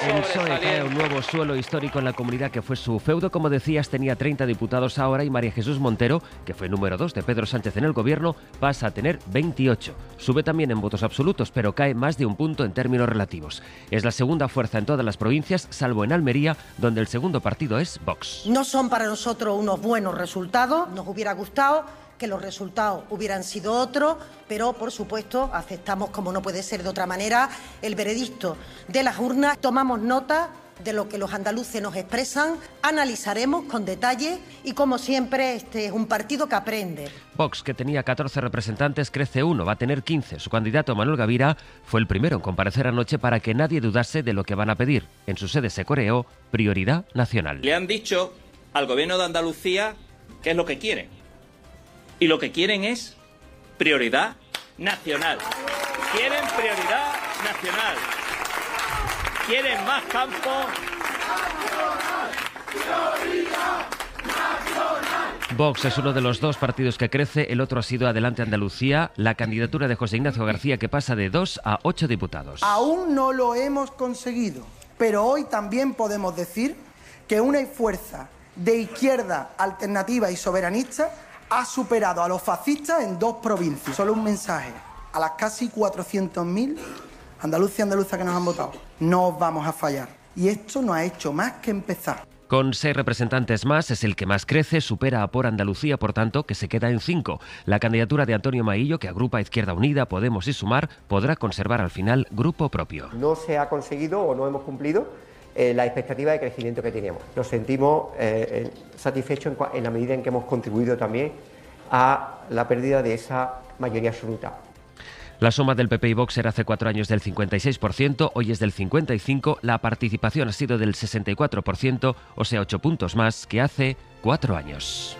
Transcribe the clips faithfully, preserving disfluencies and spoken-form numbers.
El P S O E cae a un nuevo suelo histórico en la comunidad que fue su feudo. Como decías, tenía treinta diputados ahora y María Jesús Montero, que fue número dos de Pedro Sánchez en el gobierno, pasa a tener veintiocho. Sube también en votos absolutos, pero cae más de un punto en términos relativos. Es la segunda fuerza en todas las provincias, salvo en Almería, donde el segundo partido es Vox. No son para nosotros unos buenos resultados. Nos hubiera gustado que los resultados hubieran sido otros, pero por supuesto aceptamos, como no puede ser de otra manera, el veredicto de las urnas. Tomamos nota de lo que los andaluces nos expresan, analizaremos con detalle y, como siempre, este es un partido que aprende. Vox, que tenía catorce representantes, crece uno, va a tener quince. Su candidato, Manuel Gavira, fue el primero en comparecer anoche para que nadie dudase de lo que van a pedir. En su sede se coreó prioridad nacional. Le han dicho al gobierno de Andalucía qué es lo que quieren. Y lo que quieren es prioridad nacional. Quieren prioridad nacional. Quieren más campo. Vox es uno de los dos partidos que crece, el otro ha sido Adelante Andalucía, la candidatura de José Ignacio García, que pasa de dos a ocho diputados. Aún no lo hemos conseguido, pero hoy también podemos decir que una fuerza de izquierda alternativa y soberanista ha superado a los fascistas en dos provincias. Solo un mensaje a las casi cuatrocientos mil andaluces y andaluzas que nos han votado. No os vamos a fallar. Y esto no ha hecho más que empezar. Con seis representantes más, es el que más crece, supera a Por Andalucía, por tanto, que se queda en cinco. La candidatura de Antonio Maillo, que agrupa a Izquierda Unida, Podemos y Sumar, podrá conservar al final grupo propio. No se ha conseguido o no hemos cumplido eh, la expectativa de crecimiento que teníamos. Nos sentimos eh, satisfechos en, en la medida en que hemos contribuido también a la pérdida de esa mayoría absoluta. La suma del P P y Vox era hace cuatro años del cincuenta y seis por ciento, hoy es del cincuenta y cinco por ciento, la participación ha sido del sesenta y cuatro por ciento, o sea, ocho puntos más que hace cuatro años.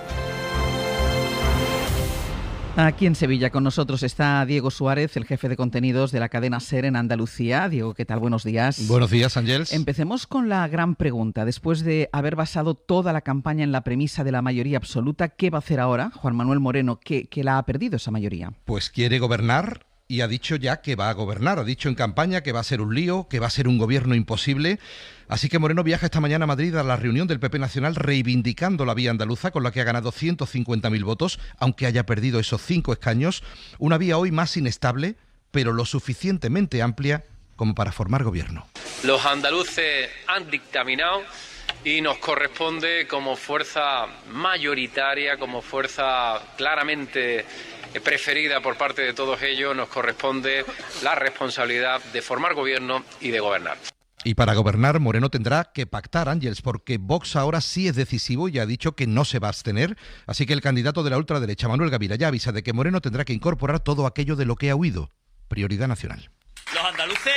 Aquí en Sevilla con nosotros está Diego Suárez, el jefe de contenidos de la cadena SER en Andalucía. Diego, ¿qué tal? Buenos días. Buenos días, Ángels. Empecemos con la gran pregunta. Después de haber basado toda la campaña en la premisa de la mayoría absoluta, ¿qué va a hacer ahora Juan Manuel Moreno, que, que la ha perdido esa mayoría? Pues quiere gobernar y ha dicho ya que va a gobernar. Ha dicho en campaña que va a ser un lío, que va a ser un gobierno imposible. Así que Moreno viaja esta mañana a Madrid a la reunión del P P Nacional reivindicando la vía andaluza, con la que ha ganado ciento cincuenta mil votos, aunque haya perdido esos cinco escaños. Una vía hoy más inestable, pero lo suficientemente amplia como para formar gobierno. Los andaluces han dictaminado y nos corresponde, como fuerza mayoritaria, como fuerza claramente preferida por parte de todos ellos, nos corresponde la responsabilidad de formar gobierno y de gobernar. Y para gobernar, Moreno tendrá que pactar, Ángels, porque Vox ahora sí es decisivo y ha dicho que no se va a abstener. Así que el candidato de la ultraderecha, Manuel Gavira, ya avisa de que Moreno tendrá que incorporar todo aquello de lo que ha huido. Prioridad nacional. Los andaluces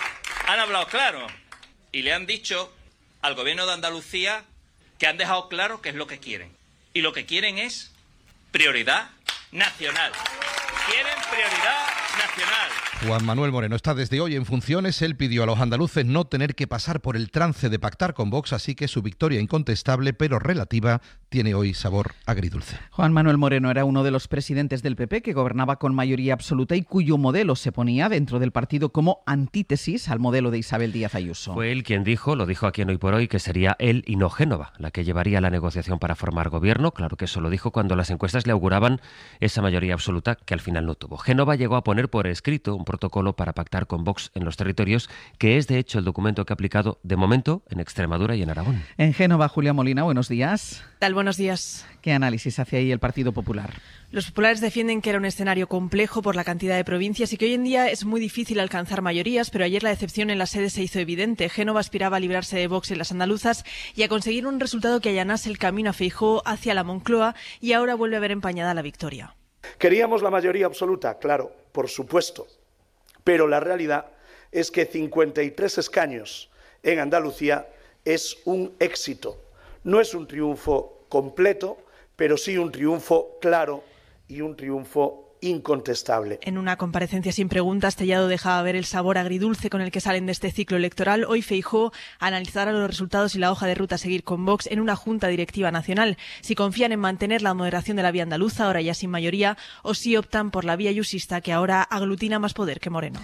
han hablado claro y le han dicho al gobierno de Andalucía que han dejado claro qué es lo que quieren. Y lo que quieren es prioridad nacional. Quieren prioridad nacional. Juan Manuel Moreno está desde hoy en funciones. Él pidió a los andaluces no tener que pasar por el trance de pactar con Vox, así que su victoria incontestable, pero relativa, tiene hoy sabor agridulce. Juan Manuel Moreno era uno de los presidentes del P P que gobernaba con mayoría absoluta y cuyo modelo se ponía dentro del partido como antítesis al modelo de Isabel Díaz Ayuso. Fue él quien dijo, lo dijo aquí en Hoy por Hoy, que sería él y no Génova la que llevaría la negociación para formar gobierno. Claro que eso lo dijo cuando las encuestas le auguraban esa mayoría absoluta que al final no tuvo. Génova llegó a poner por escrito un protocolo para pactar con Vox en los territorios, que es de hecho el documento que ha aplicado de momento en Extremadura y en Aragón. En Génova, Julia Molina, buenos días. ¿Qué tal? Buenos días. ¿Qué análisis hace ahí el Partido Popular? Los populares defienden que era un escenario complejo por la cantidad de provincias y que hoy en día es muy difícil alcanzar mayorías, pero ayer la decepción en la sede se hizo evidente. Génova aspiraba a librarse de Vox en las andaluzas y a conseguir un resultado que allanase el camino a Feijóo hacia la Moncloa, y ahora vuelve a ver empañada la victoria. Queríamos la mayoría absoluta, claro, por supuesto, pero la realidad es que cincuenta y tres escaños en Andalucía es un éxito. No es un triunfo completo, pero sí un triunfo claro y un triunfo incontestable. En una comparecencia sin preguntas, Tellado dejaba ver el sabor agridulce con el que salen de este ciclo electoral. Hoy Feijóo analizará los resultados y la hoja de ruta a seguir con Vox en una junta directiva nacional. Si confían en mantener la moderación de la vía andaluza, ahora ya sin mayoría, o si optan por la vía ayusista, que ahora aglutina más poder que Moreno.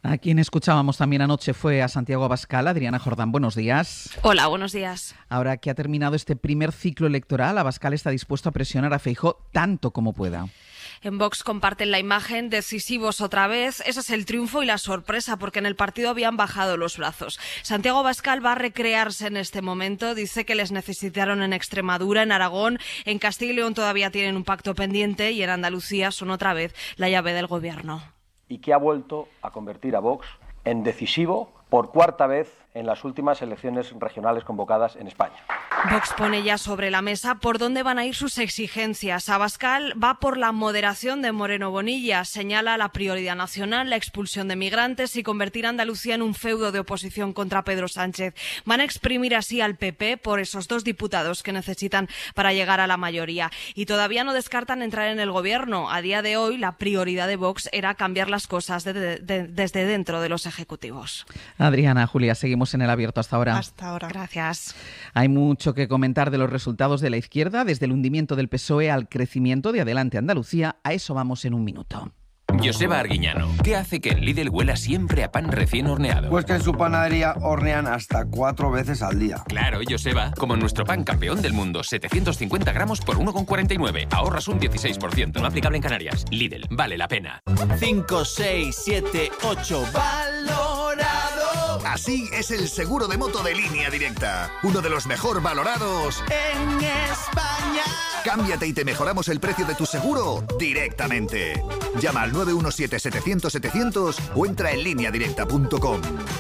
A quien escuchábamos también anoche fue a Santiago Abascal. Adriana Jordán, buenos días. Hola, buenos días. Ahora que ha terminado este primer ciclo electoral, Abascal está dispuesto a presionar a Feijóo tanto como pueda. En Vox comparten la imagen, decisivos otra vez. Ese es el triunfo y la sorpresa, porque en el partido habían bajado los brazos. Santiago Abascal va a recrearse en este momento. Dice que les necesitaron en Extremadura, en Aragón, en Castilla y León todavía tienen un pacto pendiente y en Andalucía son otra vez la llave del gobierno. Y que ha vuelto a convertir a Vox en decisivo por cuarta vez en las últimas elecciones regionales convocadas en España. Vox pone ya sobre la mesa por dónde van a ir sus exigencias. Abascal va por la moderación de Moreno Bonilla, señala la prioridad nacional, la expulsión de migrantes y convertir a Andalucía en un feudo de oposición contra Pedro Sánchez. Van a exprimir así al P P por esos dos diputados que necesitan para llegar a la mayoría. Y todavía no descartan entrar en el gobierno. A día de hoy, la prioridad de Vox era cambiar las cosas de, de, de, desde dentro de los ejecutivos. Adriana, Julia, seguimos en el abierto hasta ahora. Hasta ahora. Gracias. Hay mucho que comentar de los resultados de la izquierda, desde el hundimiento del P S O E al crecimiento de Adelante Andalucía. A eso vamos en un minuto. Joseba Arguiñano, ¿qué hace que el Lidl huela siempre a pan recién horneado? Pues que en su panadería hornean hasta cuatro veces al día. Claro, Joseba, como nuestro pan campeón del mundo, setecientos cincuenta gramos por uno con cuarenta y nueve. Ahorras un dieciséis por ciento. No aplicable en Canarias. Lidl, vale la pena. cinco, seis, siete, ocho. ¡Valorado! Así es el seguro de moto de Línea Directa. Uno de los mejor valorados en España. Cámbiate y te mejoramos el precio de tu seguro directamente. Llama al nueve uno siete, setecientos, setecientos o entra en línea directa punto com.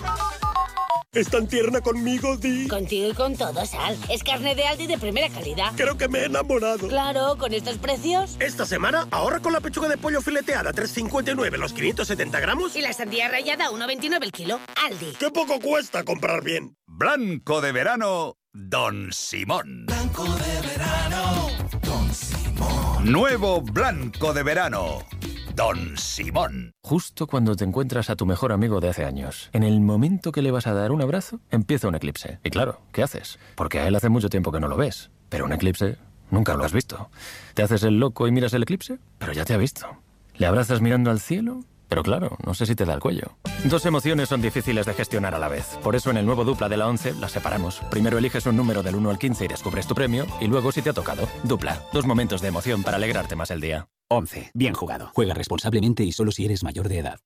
¿Es tan tierna conmigo, Di? Contigo y con todo, Sal. Es carne de Aldi de primera calidad. Creo que me he enamorado. Claro, con estos precios. Esta semana ahorra con la pechuga de pollo fileteada tres cincuenta y nueve los quinientos setenta gramos. Y la sandía rallada uno veintinueve el kilo. Aldi. ¡Qué poco cuesta comprar bien! Blanco de verano, Don Simón. Blanco de verano, Don Simón. Nuevo Blanco de verano, Don Simón. Justo cuando te encuentras a tu mejor amigo de hace años, en el momento que le vas a dar un abrazo, empieza un eclipse. Y claro, ¿qué haces? Porque a él hace mucho tiempo que no lo ves. Pero un eclipse nunca lo has visto. Te haces el loco y miras el eclipse, pero ya te ha visto. Le abrazas mirando al cielo, pero claro, no sé si te da el cuello. Dos emociones son difíciles de gestionar a la vez. Por eso en el nuevo Dupla de la once las separamos. Primero eliges un número del uno al quince y descubres tu premio, y luego si te ha tocado. Dupla. Dos momentos de emoción para alegrarte más el día. once. Bien jugado. Juega responsablemente y solo si eres mayor de edad.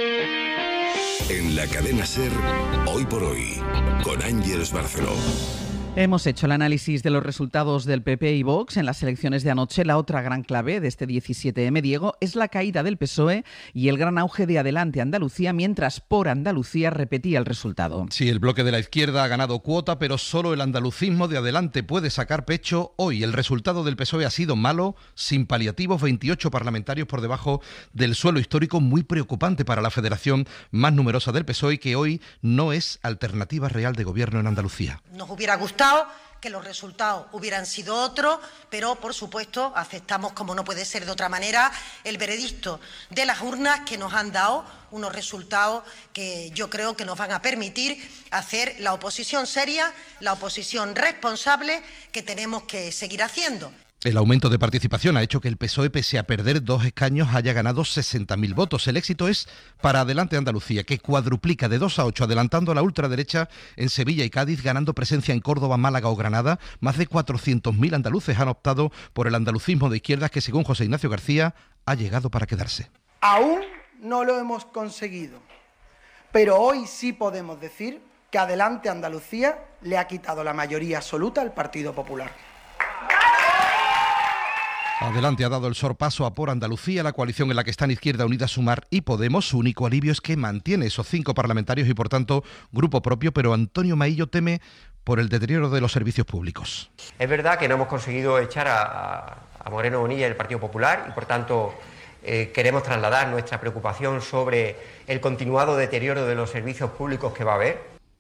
En la cadena SER, Hoy por Hoy, con Ángeles Barceló. Hemos hecho el análisis de los resultados del P P y Vox en las elecciones de anoche. La otra gran clave de este diecisiete eme, Diego, es la caída del P S O E y el gran auge de Adelante Andalucía, mientras Por Andalucía repetía el resultado. Sí, el bloque de la izquierda ha ganado cuota, pero solo el andalucismo de Adelante puede sacar pecho hoy. El resultado del P S O E ha sido malo, sin paliativos, veintiocho parlamentarios por debajo del suelo histórico, muy preocupante para la federación más numerosa del P S O E, que hoy no es alternativa real de gobierno en Andalucía. Nos hubiera gustado que los resultados hubieran sido otros, pero por supuesto aceptamos, como no puede ser de otra manera, el veredicto de las urnas, que nos han dado unos resultados que yo creo que nos van a permitir hacer la oposición seria, la oposición responsable que tenemos que seguir haciendo. El aumento de participación ha hecho que el P S O E, pese a perder dos escaños, haya ganado sesenta mil votos. El éxito es para Adelante Andalucía, que cuadruplica de dos a ocho, adelantando a la ultraderecha en Sevilla y Cádiz, ganando presencia en Córdoba, Málaga o Granada. Más de cuatrocientos mil andaluces han optado por el andalucismo de izquierdas, que según José Ignacio García ha llegado para quedarse. Aún no lo hemos conseguido, pero hoy sí podemos decir que Adelante Andalucía le ha quitado la mayoría absoluta al Partido Popular. Adelante ha dado el sorpaso a Por Andalucía, la coalición en la que están Izquierda Unida, Sumar y Podemos. Su único alivio es que mantiene esos cinco parlamentarios y, por tanto, grupo propio, pero Antonio Maillo teme por el deterioro de los servicios públicos. Es verdad que no hemos conseguido echar a, a Moreno Bonilla del Partido Popular y, por tanto, eh, queremos trasladar nuestra preocupación sobre el continuado deterioro de los servicios públicos que va a haber.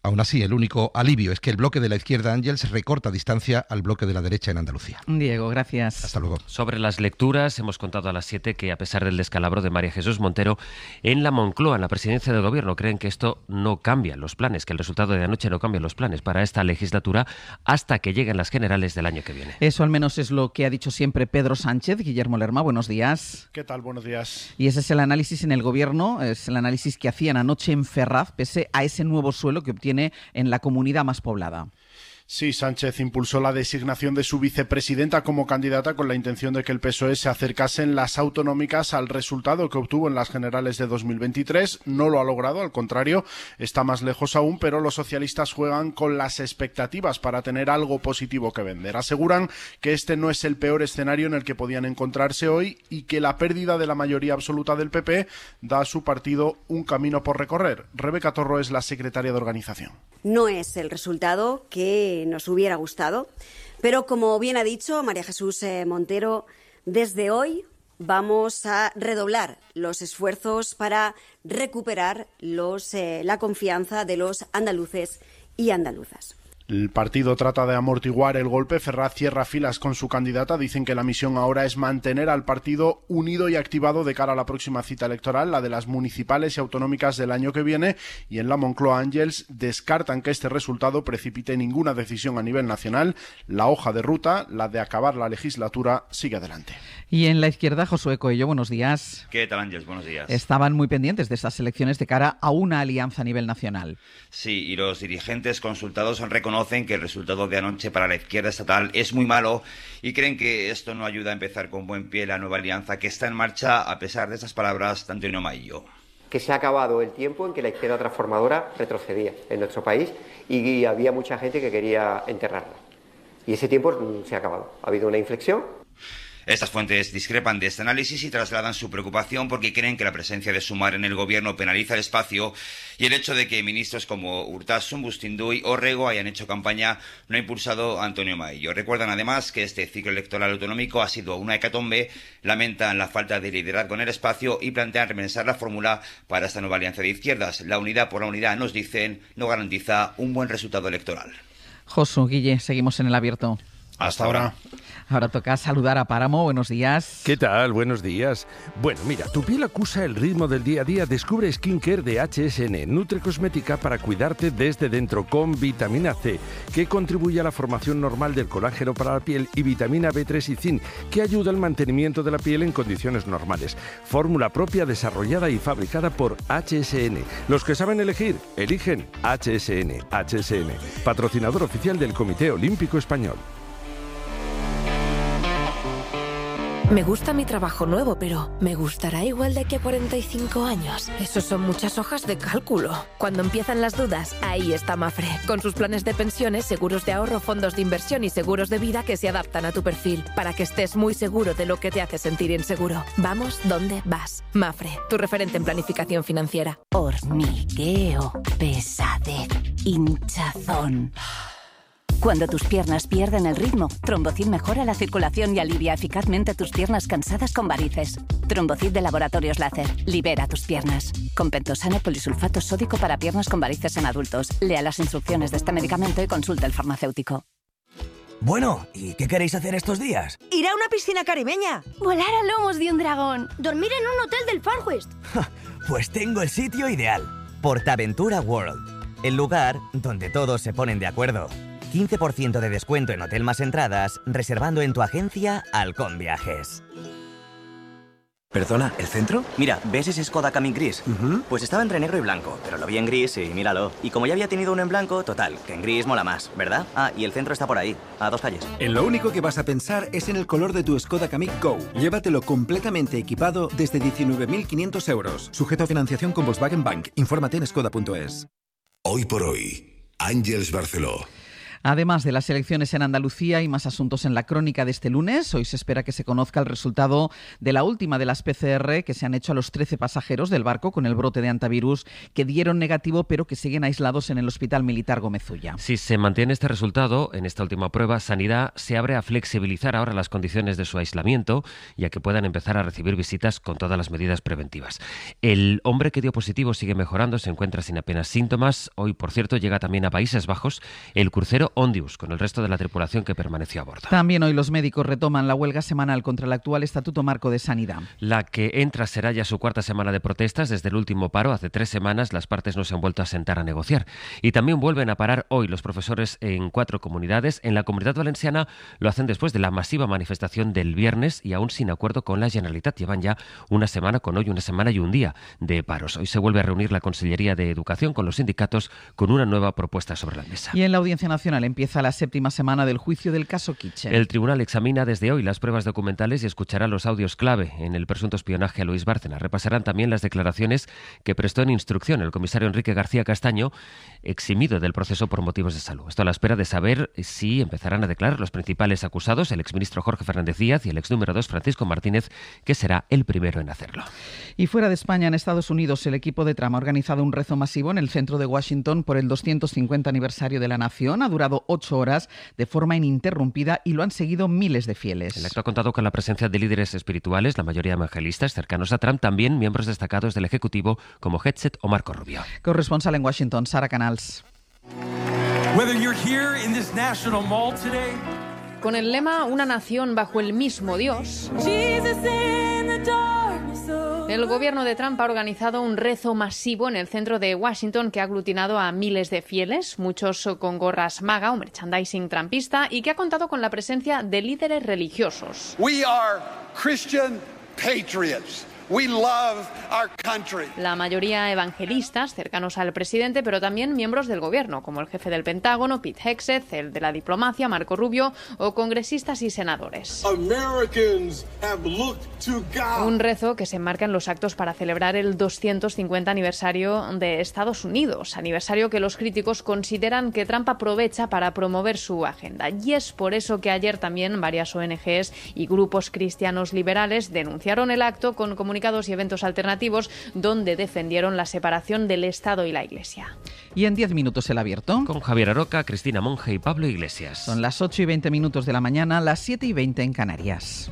Aún así, el único alivio es que el bloque de la izquierda, Ángels, recorta distancia al bloque de la derecha en Andalucía. Diego, gracias. Hasta luego. Sobre las lecturas, hemos contado a las siete que, a pesar del descalabro de María Jesús Montero, en la Moncloa, en la presidencia del Gobierno, creen que esto no cambia los planes, que el resultado de anoche no cambia los planes para esta legislatura hasta que lleguen las generales del año que viene. Eso al menos es lo que ha dicho siempre Pedro Sánchez. Guillermo Lerma, buenos días. ¿Qué tal? Buenos días. Y ese es el análisis en el Gobierno, es el análisis que hacían anoche en Ferraz, pese a ese nuevo suelo que obtiene en la comunidad más poblada. Sí, Sánchez impulsó la designación de su vicepresidenta como candidata con la intención de que el P S O E se acercase en las autonómicas al resultado que obtuvo en las generales de dos mil veintitrés. No lo ha logrado, al contrario, está más lejos aún, pero los socialistas juegan con las expectativas para tener algo positivo que vender. Aseguran que este no es el peor escenario en el que podían encontrarse hoy y que la pérdida de la mayoría absoluta del P P da a su partido un camino por recorrer. Rebeca Torro es la secretaria de organización. No es el resultado que nos hubiera gustado, pero como bien ha dicho María Jesús Montero, desde hoy vamos a redoblar los esfuerzos para recuperar los, eh, la confianza de los andaluces y andaluzas. El partido trata de amortiguar el golpe. Ferraz cierra filas con su candidata. Dicen que la misión ahora es mantener al partido unido y activado de cara a la próxima cita electoral, la de las municipales y autonómicas del año que viene. Y en la Moncloa, Ángels descartan que este resultado precipite ninguna decisión a nivel nacional. La hoja de ruta, la de acabar la legislatura, sigue adelante. Y en la izquierda, Josué Coello, buenos días. ¿Qué tal, Ángels? Buenos días. Estaban muy pendientes de estas elecciones de cara a una alianza a nivel nacional. Sí, y los dirigentes consultados han reconocido que el resultado de anoche para la izquierda estatal es muy malo y creen que esto no ayuda a empezar con buen pie la nueva alianza que está en marcha a pesar de esas palabras de Antonio Maillo. Que se ha acabado el tiempo en que la izquierda transformadora retrocedía en nuestro país y había mucha gente que quería enterrarla. Y ese tiempo se ha acabado. Ha habido una inflexión. Estas fuentes discrepan de este análisis y trasladan su preocupación porque creen que la presencia de Sumar en el gobierno penaliza el espacio y el hecho de que ministros como Urtasun, Bustinduy o Rego hayan hecho campaña no ha impulsado a Antonio Maillo. Recuerdan además que este ciclo electoral autonómico ha sido una hecatombe, lamentan la falta de liderazgo en el espacio y plantean repensar la fórmula para esta nueva alianza de izquierdas. La unidad por la unidad, nos dicen, no garantiza un buen resultado electoral. Josu, Guille, seguimos en el abierto. Hasta ahora. Ahora toca saludar a Páramo. Buenos días. ¿Qué tal? Buenos días. Bueno, mira, tu piel acusa el ritmo del día a día. Descubre Skincare de H S N, Nutre Cosmética para cuidarte desde dentro con vitamina C, que contribuye a la formación normal del colágeno para la piel, y vitamina B tres y zinc, que ayuda al mantenimiento de la piel en condiciones normales. Fórmula propia desarrollada y fabricada por H S N. Los que saben elegir, eligen H S N. H S N, patrocinador oficial del Comité Olímpico Español. Me gusta mi trabajo nuevo, pero ¿me gustará igual de aquí a cuarenta y cinco años? Eso son muchas hojas de cálculo. Cuando empiezan las dudas, ahí está Mafre. Con sus planes de pensiones, seguros de ahorro, fondos de inversión y seguros de vida que se adaptan a tu perfil, para que estés muy seguro de lo que te hace sentir inseguro. Vamos donde vas. Mafre, tu referente en planificación financiera. Hormigueo, pesadez, hinchazón. Cuando tus piernas pierden el ritmo, Trombocid mejora la circulación y alivia eficazmente tus piernas cansadas con varices. Trombocid de Laboratorios Láser. Libera tus piernas. Con pentosano polisulfato sódico para piernas con varices en adultos. Lea las instrucciones de este medicamento y consulte al farmacéutico. Bueno, ¿y qué queréis hacer estos días? Ir a una piscina caribeña. Volar a lomos de un dragón. Dormir en un hotel del Far West. Pues tengo el sitio ideal. PortAventura World. El lugar donde todos se ponen de acuerdo. quince por ciento de descuento en hotel más entradas, reservando en tu agencia Halcón Viajes. ¿Perdona, el centro? Mira, ¿ves ese Skoda Kamiq gris? Uh-huh. Pues estaba entre negro y blanco, pero lo vi en gris y míralo. Y como ya había tenido uno en blanco, total, que en gris mola más, ¿verdad? Ah, y el centro está por ahí, a dos calles. En lo único que vas a pensar es en el color de tu Skoda Kamiq Go. Llévatelo completamente equipado desde diecinueve mil quinientos euros. Sujeto a financiación con Volkswagen Bank. Infórmate en skoda punto es. Hoy por hoy, Ángels Barceló. Además de las elecciones en Andalucía y más asuntos en la crónica de este lunes, hoy se espera que se conozca el resultado de la última de las P C R que se han hecho a los trece pasajeros del barco con el brote de antivirus que dieron negativo pero que siguen aislados en el Hospital Militar Gómez Ulla. Si se mantiene este resultado, en esta última prueba, Sanidad se abre a flexibilizar ahora las condiciones de su aislamiento y a que puedan empezar a recibir visitas con todas las medidas preventivas. El hombre que dio positivo sigue mejorando, se encuentra sin apenas síntomas. Hoy, por cierto, llega también a Países Bajos el crucero Ondius, con el resto de la tripulación que permaneció a bordo. También hoy los médicos retoman la huelga semanal contra el actual Estatuto Marco de Sanidad. La que entra será ya su cuarta semana de protestas. Desde el último paro, hace tres semanas, las partes no se han vuelto a sentar a negociar. Y también vuelven a parar hoy los profesores en cuatro comunidades. En la Comunidad Valenciana lo hacen después de la masiva manifestación del viernes y aún sin acuerdo con la Generalitat. Llevan ya una semana con hoy, una semana y un día de paros. Hoy se vuelve a reunir la Consellería de Educación con los sindicatos con una nueva propuesta sobre la mesa. Y en la Audiencia Nacional empieza la séptima semana del juicio del caso Kitchen. El tribunal examina desde hoy las pruebas documentales y escuchará los audios clave en el presunto espionaje a Luis Bárcena. Repasarán también las declaraciones que prestó en instrucción el comisario Enrique García Castaño, eximido del proceso por motivos de salud. Esto a la espera de saber si empezarán a declarar los principales acusados, el exministro Jorge Fernández Díaz y el ex número dos Francisco Martínez, que será el primero en hacerlo. Y fuera de España, en Estados Unidos, el equipo de Trump ha organizado un rezo masivo en el centro de Washington por el doscientos cincuenta aniversario de la nación. Ha durado ocho horas de forma ininterrumpida y lo han seguido miles de fieles. El acto ha contado con la presencia de líderes espirituales, la mayoría evangelistas cercanos a Trump, también miembros destacados del Ejecutivo como Hetzet o Marco Rubio. Corresponsal en Washington, Sara Canals. Con el lema Una nación bajo el mismo Dios, el gobierno de Trump ha organizado un rezo masivo en el centro de Washington que ha aglutinado a miles de fieles, muchos con gorras MAGA o merchandising trumpista, y que ha contado con la presencia de líderes religiosos. We are Christian patriots. We love our country. La mayoría evangelistas, cercanos al presidente, pero también miembros del gobierno, como el jefe del Pentágono, Pete Hegseth, el de la diplomacia, Marco Rubio, o congresistas y senadores. Americans have looked to God. Un rezo que se enmarca en los actos para celebrar el doscientos cincuenta aniversario de Estados Unidos, aniversario que los críticos consideran que Trump aprovecha para promover su agenda. Y es por eso que ayer también varias O N Ges y grupos cristianos liberales denunciaron el acto con comunicaciones y eventos alternativos donde defendieron la separación del Estado y la Iglesia. Y en diez minutos el abierto. Con Javier Aroca, Cristina Monge y Pablo Iglesias. Son las ocho y veinte minutos de la mañana, las siete y veinte en Canarias.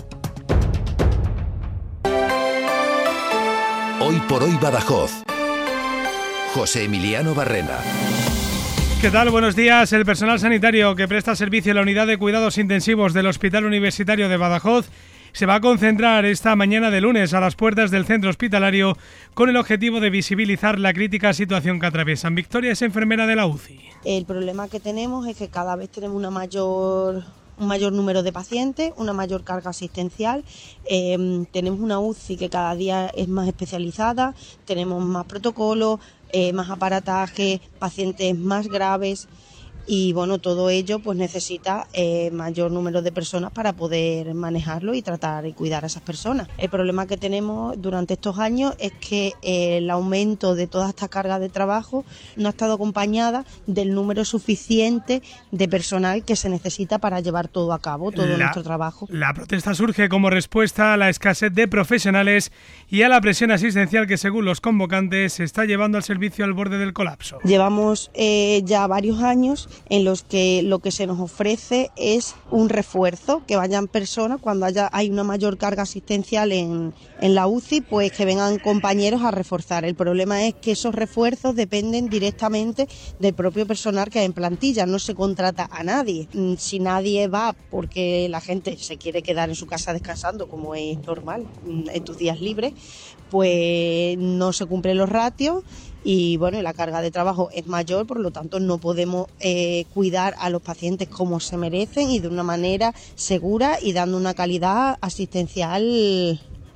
Hoy por hoy Badajoz. José Emiliano Barrena. ¿Qué tal? Buenos días. El personal sanitario que presta servicio en la unidad de cuidados intensivos del Hospital Universitario de Badajoz se va a concentrar esta mañana de lunes a las puertas del centro hospitalario con el objetivo de visibilizar la crítica situación que atraviesan. Victoria es enfermera de la U C I. El problema que tenemos es que cada vez tenemos una mayor, un mayor número de pacientes, una mayor carga asistencial, eh, tenemos una U C I que cada día es más especializada, tenemos más protocolos, eh, más aparataje, pacientes más graves. Y bueno, todo ello pues necesita eh, mayor número de personas para poder manejarlo y tratar y cuidar a esas personas. El problema que tenemos durante estos años es que eh, el aumento de toda esta carga de trabajo no ha estado acompañada del número suficiente de personal que se necesita para llevar todo a cabo, todo la, nuestro trabajo. La protesta surge como respuesta a la escasez de profesionales y a la presión asistencial que, según los convocantes, se está llevando al servicio al borde del colapso. Llevamos eh, ya varios años en los que lo que se nos ofrece es un refuerzo, que vayan personas cuando haya hay una mayor carga asistencial en, en la U C I, pues que vengan compañeros a reforzar. El problema es que esos refuerzos dependen directamente del propio personal que hay en plantilla, no se contrata a nadie. Si nadie va porque la gente se quiere quedar en su casa descansando, como es normal en tus días libres, pues no se cumplen los ratios. Y bueno, la carga de trabajo es mayor, por lo tanto no podemos eh, cuidar a los pacientes como se merecen y de una manera segura y dando una calidad asistencial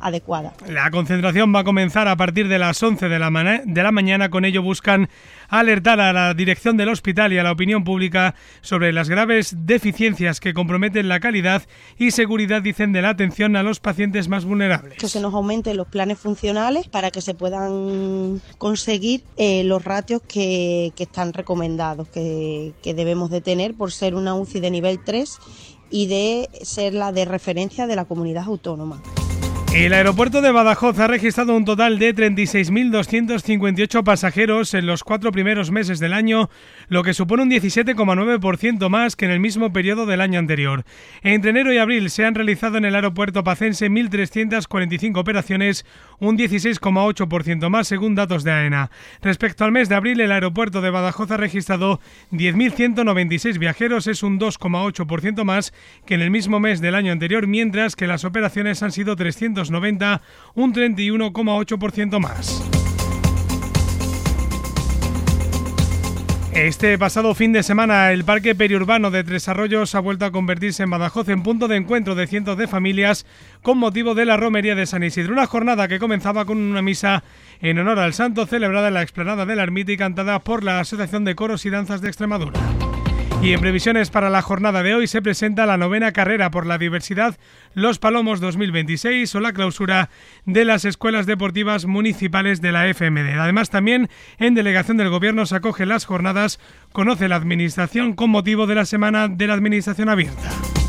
adecuada. La concentración va a comenzar a partir de las once de la, de la mañana. Con ello buscan alertar a la dirección del hospital y a la opinión pública sobre las graves deficiencias que comprometen la calidad y seguridad, dicen, de la atención a los pacientes más vulnerables. Que se nos aumenten los planes funcionales para que se puedan conseguir eh, los ratios que, que están recomendados, que, que debemos de tener por ser una U C I de nivel tres y de ser la de referencia de la comunidad autónoma. El aeropuerto de Badajoz ha registrado un total de treinta y seis mil doscientos cincuenta y ocho pasajeros en los cuatro primeros meses del año, lo que supone un diecisiete coma nueve por ciento más que en el mismo periodo del año anterior. Entre enero y abril se han realizado en el aeropuerto pacense mil trescientas cuarenta y cinco operaciones, un dieciséis coma ocho por ciento más según datos de AENA. Respecto al mes de abril, el aeropuerto de Badajoz ha registrado diez mil ciento noventa y seis viajeros, es un dos coma ocho por ciento más que en el mismo mes del año anterior, mientras que las operaciones han sido trescientos noventa, un treinta y uno coma ocho por ciento más. Este pasado fin de semana, el parque periurbano de Tres Arroyos ha vuelto a convertirse en Badajoz en punto de encuentro de cientos de familias con motivo de la romería de San Isidro. Una jornada que comenzaba con una misa en honor al santo celebrada en la explanada de la ermita y cantada por la Asociación de Coros y Danzas de Extremadura. Y en previsiones para la jornada de hoy se presenta la novena carrera por la diversidad Los Palomos dos mil veintiséis o la clausura de las escuelas deportivas municipales de la F M D. Además, también en delegación del Gobierno se acoge las jornadas Conoce la Administración con motivo de la Semana de la Administración Abierta.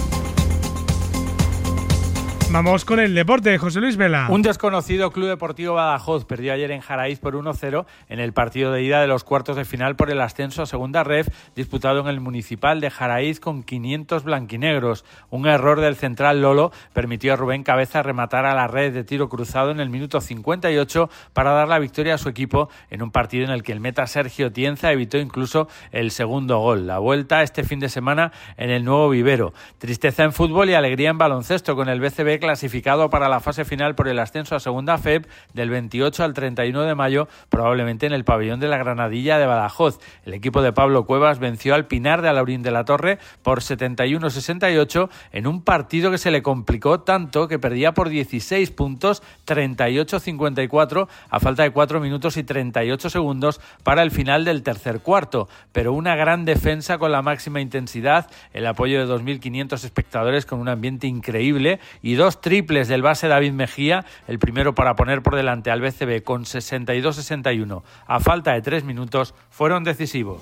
Vamos con el deporte, José Luis Vela. Un desconocido Club Deportivo Badajoz perdió ayer en Jaraíz por uno cero en el partido de ida de los cuartos de final por el ascenso a Segunda Ref, disputado en el Municipal de Jaraíz con quinientos blanquinegros. Un error del central Lolo permitió a Rubén Cabeza rematar a la red de tiro cruzado en el minuto cincuenta y ocho para dar la victoria a su equipo en un partido en el que el meta Sergio Tienza evitó incluso el segundo gol. La vuelta este fin de semana en el nuevo vivero. Tristeza en fútbol y alegría en baloncesto con el B C B clasificado para la fase final por el ascenso a Segunda F E B del veintiocho al treinta y uno de mayo, probablemente en el pabellón de la Granadilla de Badajoz. El equipo de Pablo Cuevas venció al Pinar de Alaurín de la Torre por setenta y uno a sesenta y ocho en un partido que se le complicó tanto que perdía por dieciséis puntos, treinta y ocho a cincuenta y cuatro, a falta de cuatro minutos y treinta y ocho segundos para el final del tercer cuarto. Pero una gran defensa con la máxima intensidad, el apoyo de dos mil quinientos espectadores con un ambiente increíble y dos triples del base David Mejía, el primero para poner por delante al B C B con sesenta y dos a sesenta y uno a falta de tres minutos, fueron decisivos.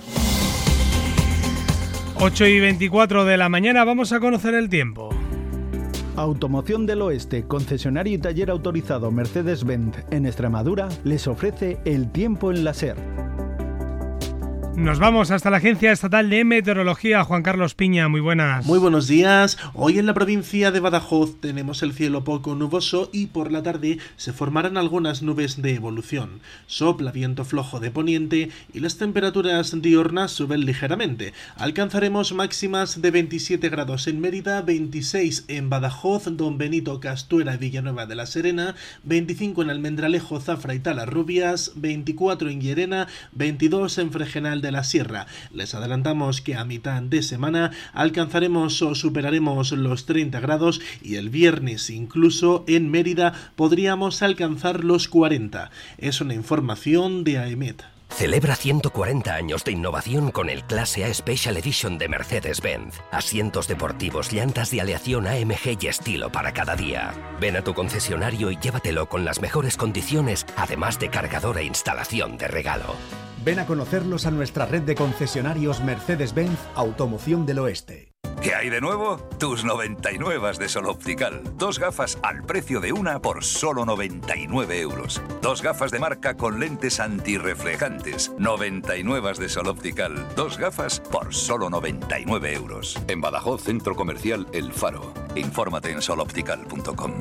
ocho y veinticuatro de la mañana, vamos a conocer el tiempo. Automoción del Oeste, concesionario y taller autorizado Mercedes-Benz en Extremadura, les ofrece el tiempo en la SER. Nos vamos hasta la Agencia Estatal de Meteorología. Juan Carlos Piña, muy buenas. Muy buenos días. Hoy en la provincia de Badajoz tenemos el cielo poco nuboso y por la tarde se formarán algunas nubes de evolución. Sopla viento flojo de poniente y las temperaturas diurnas suben ligeramente. Alcanzaremos máximas de veintisiete grados en Mérida, veintiséis en Badajoz, Don Benito, Castuera y Villanueva de la Serena, veinticinco en Almendralejo, Zafra y Talarrubias, veinticuatro en Llerena, veintidós en Fregenal de la Sierra. Les adelantamos que a mitad de semana alcanzaremos o superaremos los treinta grados y el viernes incluso en Mérida podríamos alcanzar los cuarenta. Es una información de AEMET. Celebra ciento cuarenta años de innovación con el Clase A Special Edition de Mercedes-Benz. Asientos deportivos, llantas de aleación A M G y estilo para cada día. Ven a tu concesionario y llévatelo con las mejores condiciones, además de cargador e instalación de regalo. Ven a conocerlos a nuestra red de concesionarios Mercedes-Benz Automoción del Oeste. ¿Qué hay de nuevo? Tus noventa y nueve de Sol Optical. Dos gafas al precio de una por solo noventa y nueve euros. Dos gafas de marca con lentes antirreflejantes. noventa y nueve de Sol Optical. Dos gafas por solo noventa y nueve euros. En Badajoz, Centro Comercial El Faro. Infórmate en sol optical punto com.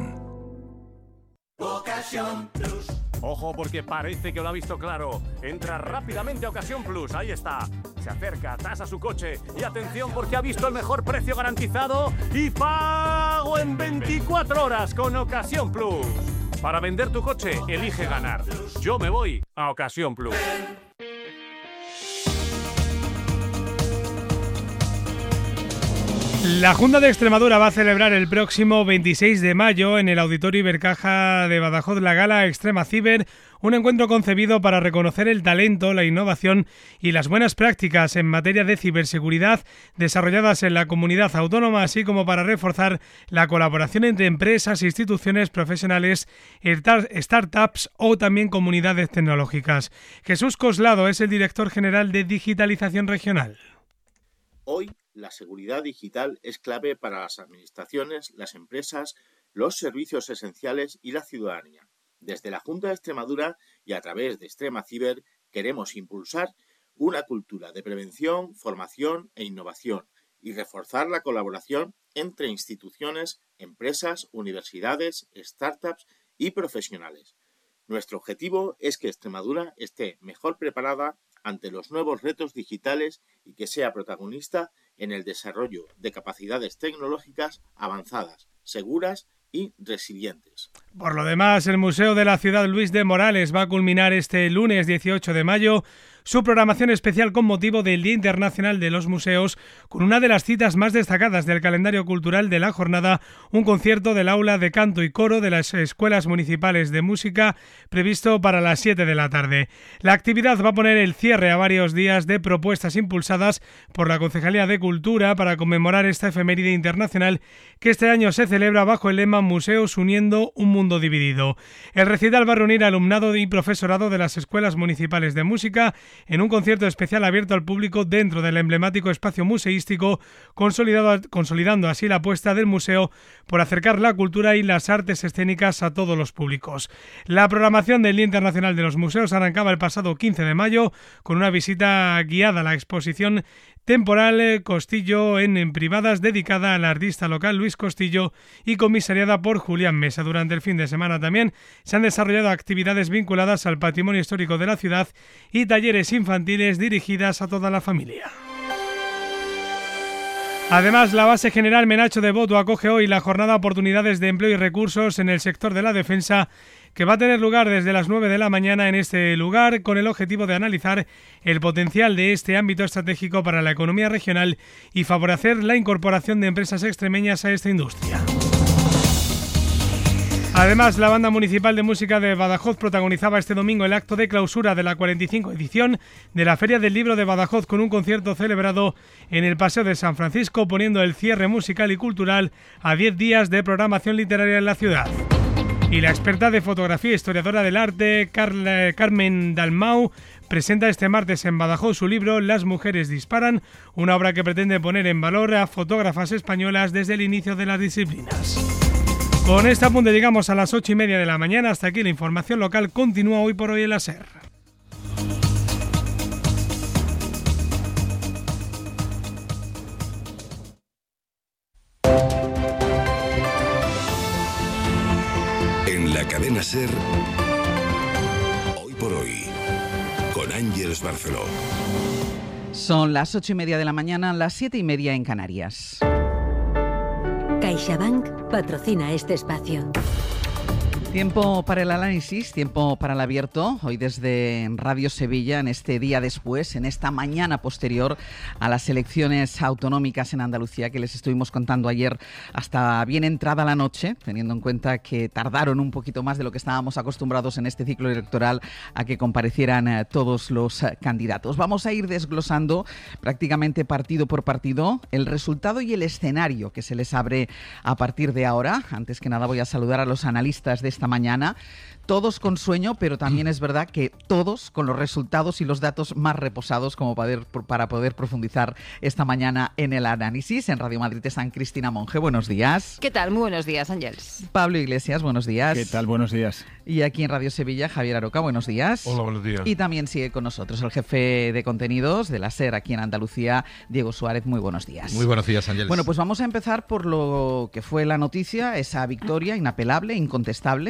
Ocasión Plus. Ojo porque parece que lo ha visto claro. Entra rápidamente a Ocasión Plus, ahí está. Se acerca, tasa su coche y atención porque ha visto el mejor precio garantizado y pago en veinticuatro horas con Ocasión Plus. Para vender tu coche, elige ganar. Yo me voy a Ocasión Plus. La Junta de Extremadura va a celebrar el próximo veintiséis de mayo en el Auditorio Ibercaja de Badajoz la gala Extrema Ciber, un encuentro concebido para reconocer el talento, la innovación y las buenas prácticas en materia de ciberseguridad desarrolladas en la comunidad autónoma, así como para reforzar la colaboración entre empresas, instituciones profesionales, startups o también comunidades tecnológicas. Jesús Coslado es el director general de Digitalización Regional. Hoy, la seguridad digital es clave para las administraciones, las empresas, los servicios esenciales y la ciudadanía. Desde la Junta de Extremadura y a través de Extrema Ciber queremos impulsar una cultura de prevención, formación e innovación y reforzar la colaboración entre instituciones, empresas, universidades, startups y profesionales. Nuestro objetivo es que Extremadura esté mejor preparada ante los nuevos retos digitales y que sea protagonista en el desarrollo de capacidades tecnológicas avanzadas, seguras y resilientes. Por lo demás, el Museo de la Ciudad Luis de Morales va a culminar este lunes dieciocho de mayo su programación especial con motivo del Día Internacional de los Museos, con una de las citas más destacadas del calendario cultural de la jornada, un concierto del Aula de Canto y Coro de las Escuelas Municipales de Música, previsto para las siete de la tarde. La actividad va a poner el cierre a varios días de propuestas impulsadas por la Concejalía de Cultura para conmemorar esta efeméride internacional que este año se celebra bajo el lema Museos uniendo un mundo dividido. El recital va a reunir alumnado y profesorado de las Escuelas Municipales de Música en un concierto especial abierto al público dentro del emblemático espacio museístico, consolidado, consolidando así la apuesta del museo por acercar la cultura y las artes escénicas a todos los públicos. La programación del Día Internacional de los Museos arrancaba el pasado quince de mayo con una visita guiada a la exposición temporal Costillo en, en privadas dedicada al artista local Luis Costillo y comisariada por Julián Mesa. Durante el fin de semana también se han desarrollado actividades vinculadas al patrimonio histórico de la ciudad y talleres infantiles dirigidas a toda la familia. Además, la Base General Menacho de Boto acoge hoy la jornada Oportunidades de Empleo y Recursos en el sector de la defensa, que va a tener lugar desde las nueve de la mañana en este lugar, con el objetivo de analizar el potencial de este ámbito estratégico para la economía regional y favorecer la incorporación de empresas extremeñas a esta industria. Además, la Banda Municipal de Música de Badajoz protagonizaba este domingo el acto de clausura de la cuarenta y cinco edición de la Feria del Libro de Badajoz, con un concierto celebrado en el Paseo de San Francisco, poniendo el cierre musical y cultural a diez días de programación literaria en la ciudad. Y la experta de fotografía e historiadora del arte, Carla, Carmen Dalmau, presenta este martes en Badajoz su libro Las mujeres disparan, una obra que pretende poner en valor a fotógrafas españolas desde el inicio de las disciplinas. Con este apunte llegamos a las ocho y media de la mañana. Hasta aquí la información local. Continúa hoy por hoy en la SER. En la cadena SER, hoy por hoy, con Ángeles Barceló. Son las ocho y media de la mañana, las siete y media en Canarias. CaixaBank patrocina este espacio. Tiempo para el análisis, tiempo para el abierto, hoy desde Radio Sevilla, en este día después, en esta mañana posterior a las elecciones autonómicas en Andalucía que les estuvimos contando ayer hasta bien entrada la noche, teniendo en cuenta que tardaron un poquito más de lo que estábamos acostumbrados en este ciclo electoral a que comparecieran eh, todos los eh, candidatos. Vamos a ir desglosando prácticamente partido por partido el resultado y el escenario que se les abre a partir de ahora. Antes que nada voy a saludar a los analistas de esta mañana, todos con sueño, pero también es verdad que todos con los resultados y los datos más reposados como para poder, para poder profundizar esta mañana en el análisis. En Radio Madrid están Cristina Monge, buenos días. ¿Qué tal? Muy buenos días, Ángeles. Pablo Iglesias, buenos días. ¿Qué tal? Buenos días. Y aquí en Radio Sevilla, Javier Aroca, buenos días. Hola, buenos días. Y también sigue con nosotros el jefe de contenidos de la SER aquí en Andalucía, Diego Suárez, muy buenos días. Muy buenos días, Ángeles. Bueno, pues vamos a empezar por lo que fue la noticia, esa victoria inapelable, incontestable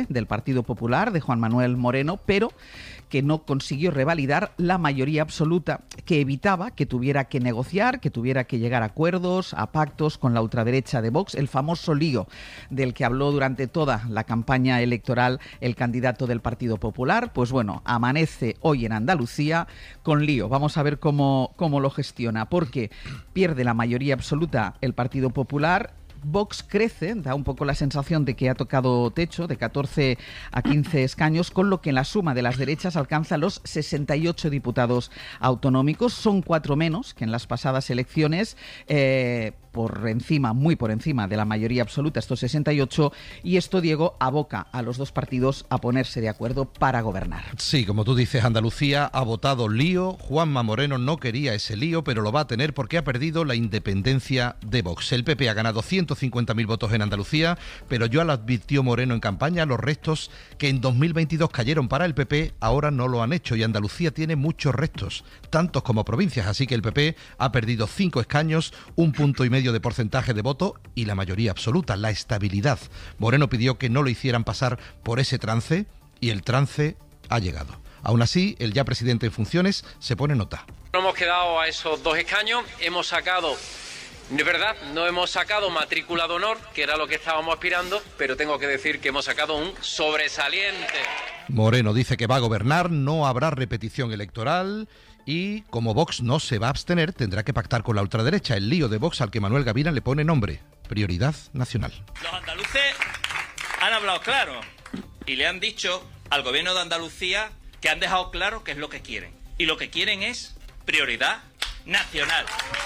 estable del Partido Popular, de Juan Manuel Moreno, pero que no consiguió revalidar la mayoría absoluta, que evitaba que tuviera que negociar, que tuviera que llegar a acuerdos, a pactos con la ultraderecha de Vox, el famoso lío del que habló durante toda la campaña electoral el candidato del Partido Popular. Pues bueno, amanece hoy en Andalucía con lío. Vamos a ver cómo, cómo lo gestiona, porque pierde la mayoría absoluta el Partido Popular. Vox crece, da un poco la sensación de que ha tocado techo, de catorce a quince escaños, con lo que en la suma de las derechas alcanza los sesenta y ocho diputados autonómicos. Son cuatro menos que en las pasadas elecciones, eh, por encima, muy por encima de la mayoría absoluta, estos sesenta y ocho, y esto, Diego, aboca a los dos partidos a ponerse de acuerdo para gobernar. Sí, como tú dices, Andalucía ha votado lío. Juanma Moreno no quería ese lío, pero lo va a tener porque ha perdido la independencia de Vox. El P P ha ganado ciento cincuenta mil votos en Andalucía, pero ya lo advirtió Moreno en campaña, los restos que en dos mil veintidós cayeron para el P P ahora no lo han hecho, y Andalucía tiene muchos restos, tantos como provincias, así que el P P ha perdido cinco escaños, un punto y medio de porcentaje de voto y la mayoría absoluta, la estabilidad. Moreno pidió que no lo hicieran pasar por ese trance y el trance ha llegado. Aún así, el ya presidente en funciones se pone nota. No hemos quedado a esos dos escaños, hemos sacado, es verdad, no hemos sacado matrícula de honor, que era lo que estábamos aspirando, pero tengo que decir que hemos sacado un sobresaliente. Moreno dice que va a gobernar, no habrá repetición electoral. Y como Vox no se va a abstener, tendrá que pactar con la ultraderecha. El lío de Vox al que Manuel Gavina le pone nombre: prioridad nacional. Los andaluces han hablado claro y le han dicho al gobierno de Andalucía que han dejado claro qué es lo que quieren. Y lo que quieren es prioridad nacional.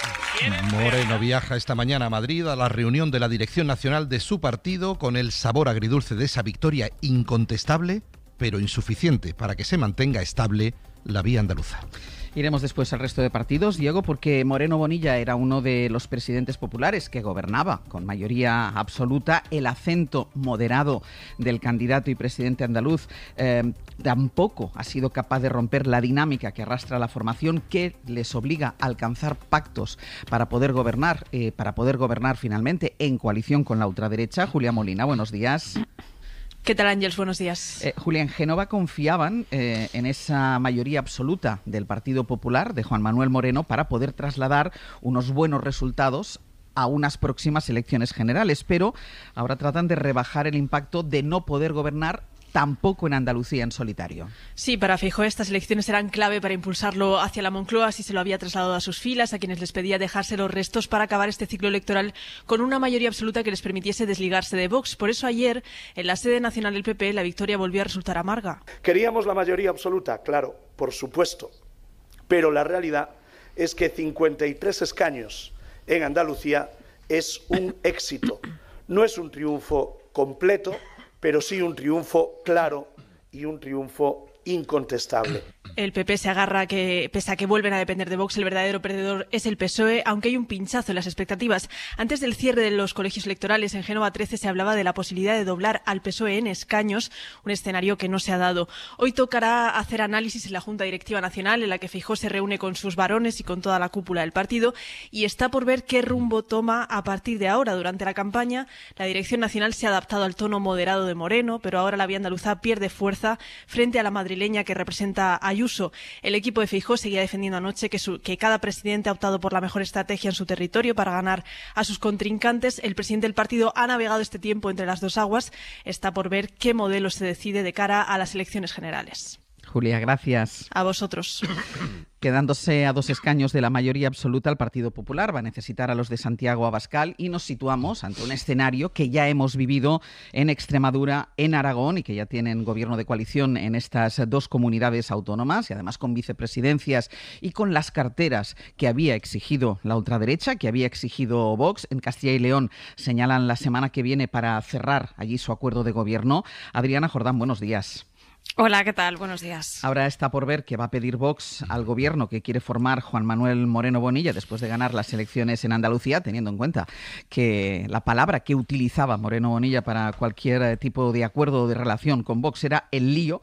Moreno viaja esta mañana a Madrid a la reunión de la dirección nacional de su partido, con el sabor agridulce de esa victoria incontestable, pero insuficiente para que se mantenga estable la vía andaluza. Iremos después al resto de partidos, Diego, porque Moreno Bonilla era uno de los presidentes populares que gobernaba con mayoría absoluta. El acento moderado del candidato y presidente andaluz eh, tampoco ha sido capaz de romper la dinámica que arrastra la formación, que les obliga a alcanzar pactos para poder gobernar, eh, para poder gobernar finalmente en coalición con la ultraderecha. Julia Molina, buenos días. ¿Qué tal, Ángels? Buenos días. Eh, Julia, en Génova confiaban eh, en esa mayoría absoluta del Partido Popular, de Juan Manuel Moreno, para poder trasladar unos buenos resultados a unas próximas elecciones generales, pero ahora tratan de rebajar el impacto de no poder gobernar tampoco en Andalucía en solitario. Sí, para Feijóo estas elecciones serán clave para impulsarlo hacia la Moncloa, así se lo había trasladado a sus filas, a quienes les pedía dejarse los restos para acabar este ciclo electoral con una mayoría absoluta que les permitiese desligarse de Vox. Por eso ayer, en la sede nacional del P P, la victoria volvió a resultar amarga. Queríamos la mayoría absoluta, claro, por supuesto, pero la realidad es que cincuenta y tres escaños en Andalucía es un éxito. No es un triunfo completo, pero sí un triunfo claro y un triunfo incontestable. El P P se agarra a que, pese a que vuelven a depender de Vox, el verdadero perdedor es el P S O E, aunque hay un pinchazo en las expectativas. Antes del cierre de los colegios electorales en Génova trece se hablaba de la posibilidad de doblar al P S O E en escaños, un escenario que no se ha dado. Hoy tocará hacer análisis en la Junta Directiva Nacional, en la que Feijóo se reúne con sus varones y con toda la cúpula del partido, y está por ver qué rumbo toma a partir de ahora. Durante la campaña, la Dirección Nacional se ha adaptado al tono moderado de Moreno, pero ahora la vía andaluza pierde fuerza frente a la madrileña que representa a Ayuso. El equipo de Feijóo seguía defendiendo anoche que, su, que cada presidente ha optado por la mejor estrategia en su territorio para ganar a sus contrincantes. El presidente del partido ha navegado este tiempo entre las dos aguas. Está por ver qué modelo se decide de cara a las elecciones generales. Julia, gracias. A vosotros. Quedándose a dos escaños de la mayoría absoluta, el Partido Popular va a necesitar a los de Santiago Abascal, y nos situamos ante un escenario que ya hemos vivido en Extremadura, en Aragón, y que ya tienen gobierno de coalición en estas dos comunidades autónomas, y además con vicepresidencias y con las carteras que había exigido la ultraderecha, que había exigido Vox. En Castilla y León señalan la semana que viene para cerrar allí su acuerdo de gobierno. Adriana Jordán, buenos días. Hola, ¿qué tal? Buenos días. Ahora está por ver qué va a pedir Vox al gobierno que quiere formar Juan Manuel Moreno Bonilla después de ganar las elecciones en Andalucía, teniendo en cuenta que la palabra que utilizaba Moreno Bonilla para cualquier tipo de acuerdo o de relación con Vox era el lío.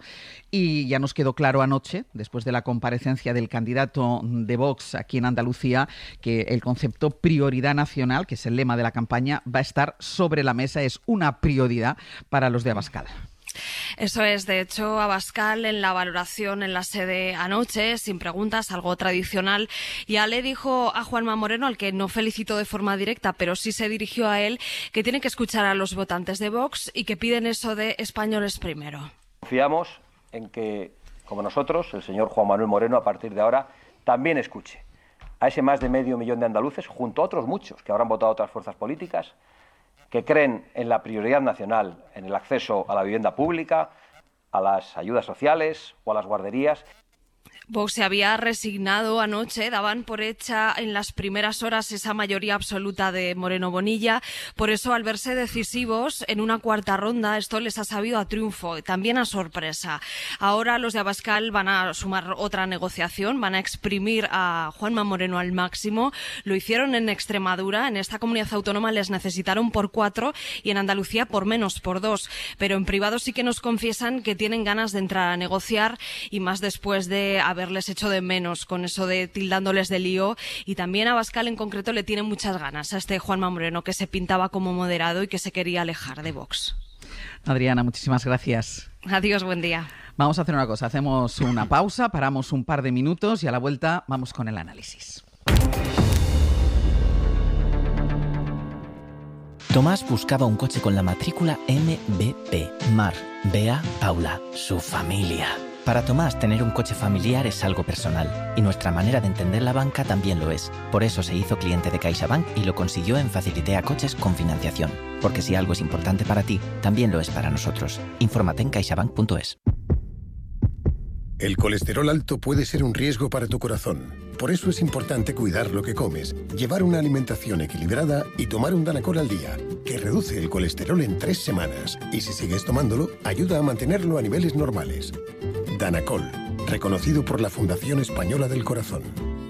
Y ya nos quedó claro anoche, después de la comparecencia del candidato de Vox aquí en Andalucía, que el concepto prioridad nacional, que es el lema de la campaña, va a estar sobre la mesa, es una prioridad para los de Abascal. Eso es, de hecho, Abascal en la valoración en la sede anoche, sin preguntas, algo tradicional, ya le dijo a Juanma Moreno, al que no felicitó de forma directa, pero sí se dirigió a él, que tiene que escuchar a los votantes de Vox y que piden eso de españoles primero. Confiamos en que, como nosotros, el señor Juan Manuel Moreno, a partir de ahora, también escuche a ese más de medio millón de andaluces, junto a otros muchos que habrán votado a otras fuerzas políticas, que creen en la prioridad nacional, en el acceso a la vivienda pública, a las ayudas sociales o a las guarderías. Vox se había resignado anoche, daban por hecha en las primeras horas esa mayoría absoluta de Moreno Bonilla, por eso al verse decisivos en una cuarta ronda esto les ha sabido a triunfo, también a sorpresa. Ahora los de Abascal van a sumar otra negociación, van a exprimir a Juanma Moreno al máximo, lo hicieron en Extremadura, en esta comunidad autónoma les necesitaron por cuatro y en Andalucía por menos, por dos, pero en privado sí que nos confiesan que tienen ganas de entrar a negociar y más después de haberles hecho de menos con eso de tildándoles de lío, y también Abascal en concreto le tiene muchas ganas a este Juanma Moreno, que se pintaba como moderado y que se quería alejar de Vox. Adriana, muchísimas gracias. Adiós, buen día. Vamos a hacer una cosa, hacemos una pausa, paramos un par de minutos y a la vuelta vamos con el análisis. Tomás buscaba un coche con la matrícula M B P, Mar, Bea, Paula, su familia. Para Tomás, tener un coche familiar es algo personal, y nuestra manera de entender la banca también lo es. Por eso se hizo cliente de CaixaBank y lo consiguió en Facilitea Coches con financiación. Porque si algo es importante para ti, también lo es para nosotros. Infórmate en caixabank punto es. El colesterol alto puede ser un riesgo para tu corazón. Por eso es importante cuidar lo que comes, llevar una alimentación equilibrada y tomar un Danacol al día, que reduce el colesterol en tres semanas. Y si sigues tomándolo, ayuda a mantenerlo a niveles normales. Danacol, reconocido por la Fundación Española del Corazón.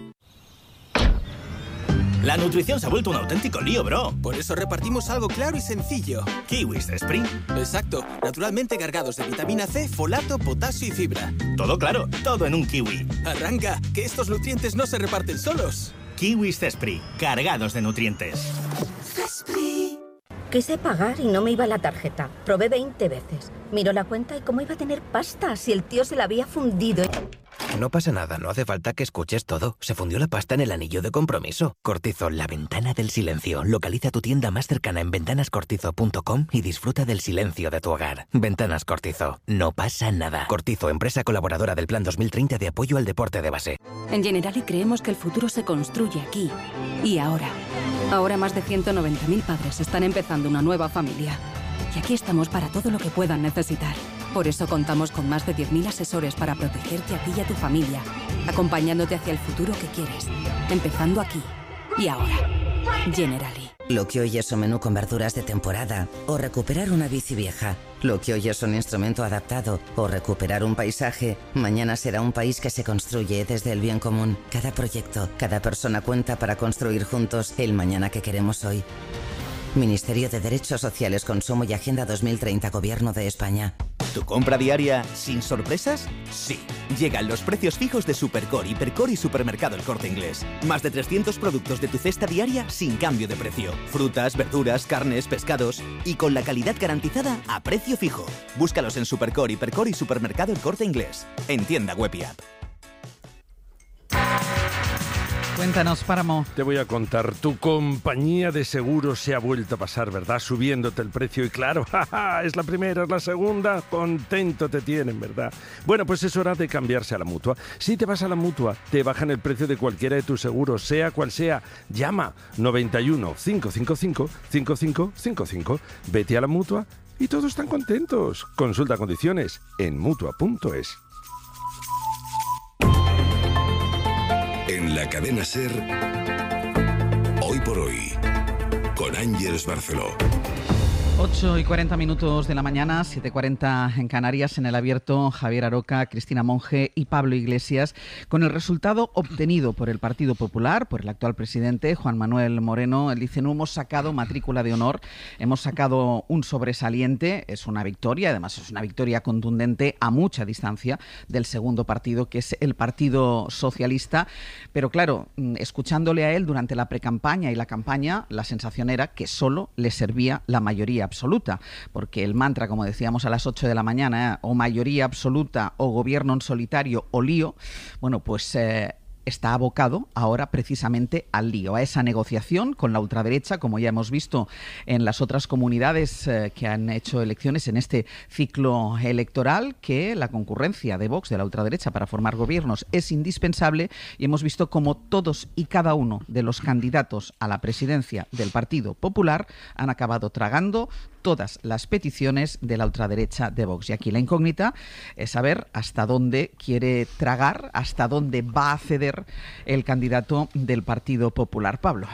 La nutrición se ha vuelto un auténtico lío, bro. Por eso repartimos algo claro y sencillo. Kiwis Spring. Exacto. Naturalmente cargados de vitamina C, folato, potasio y fibra. Todo claro, todo en un kiwi. Arranca, que estos nutrientes no se reparten solos. Kiwis Cespri, cargados de nutrientes. Cespri. Quise pagar y no me iba la tarjeta. Probé veinte veces. Miró la cuenta y cómo iba a tener pasta si el tío se la había fundido. No pasa nada, no hace falta que escuches todo. Se fundió la pasta en el anillo de compromiso. Cortizo, la ventana del silencio. Localiza tu tienda más cercana en ventanas cortizo punto com y disfruta del silencio de tu hogar. Ventanas Cortizo. No pasa nada. Cortizo, empresa colaboradora del Plan dos mil treinta de apoyo al deporte de base. En Generali creemos que el futuro se construye aquí y ahora. Ahora más de ciento noventa mil padres están empezando una nueva familia. Y aquí estamos para todo lo que puedan necesitar. Por eso contamos con más de diez mil asesores para protegerte a ti y a tu familia, acompañándote hacia el futuro que quieres, empezando aquí y ahora. Generali. Lo que hoy es un menú con verduras de temporada o recuperar una bici vieja. Lo que hoy es un instrumento adaptado o recuperar un paisaje, mañana será un país que se construye desde el bien común. Cada proyecto, cada persona cuenta para construir juntos el mañana que queremos hoy. Ministerio de Derechos Sociales, Consumo y Agenda dos mil treinta, Gobierno de España. ¿Tu compra diaria sin sorpresas? Sí. Llegan los precios fijos de Supercore, Hipercore y Supermercado El Corte Inglés. Más de trescientos productos de tu cesta diaria sin cambio de precio. Frutas, verduras, carnes, pescados y con la calidad garantizada a precio fijo. Búscalos en Supercore, Hipercore y Supermercado El Corte Inglés. En tienda web y app. Cuéntanos, Páramo. Te voy a contar. Tu compañía de seguros se ha vuelto a pasar, ¿verdad? Subiéndote el precio y claro, jaja, es la primera, es la segunda. Contento te tienen, ¿verdad? Bueno, pues es hora de cambiarse a la Mutua. Si te vas a la Mutua, te bajan el precio de cualquiera de tus seguros, sea cual sea. Llama noventa y uno, cinco cinco cinco, cinco cinco cinco cinco. Vete a la Mutua y todos están contentos. Consulta condiciones en mutua punto es. En la cadena SER, Hoy por Hoy, con Ángeles Barceló. ocho y cuarenta minutos de la mañana, siete y cuarenta en Canarias, en el abierto Javier Aroca, Cristina Monge y Pablo Iglesias, con el resultado obtenido por el Partido Popular, por el actual presidente Juan Manuel Moreno. Él dice: no hemos sacado matrícula de honor, hemos sacado un sobresaliente, es una victoria, además es una victoria contundente a mucha distancia del segundo partido, que es el Partido Socialista. Pero claro, escuchándole a él durante la precampaña y la campaña, la sensación era que solo le servía la mayoría mayoría absoluta, porque el mantra, como decíamos a las ocho de la mañana, o mayoría absoluta o gobierno en solitario o lío, bueno, pues eh, está abocado ahora precisamente al lío, a esa negociación con la ultraderecha, como ya hemos visto en las otras comunidades eh, que han hecho elecciones en este ciclo electoral, que la concurrencia de Vox, de la ultraderecha, para formar gobiernos es indispensable, y hemos visto cómo todos y cada uno de los candidatos a la presidencia del Partido Popular han acabado tragando todas las peticiones de la ultraderecha de Vox. Y aquí la incógnita es saber hasta dónde quiere tragar, hasta dónde va a ceder el candidato del Partido Popular. Pablo.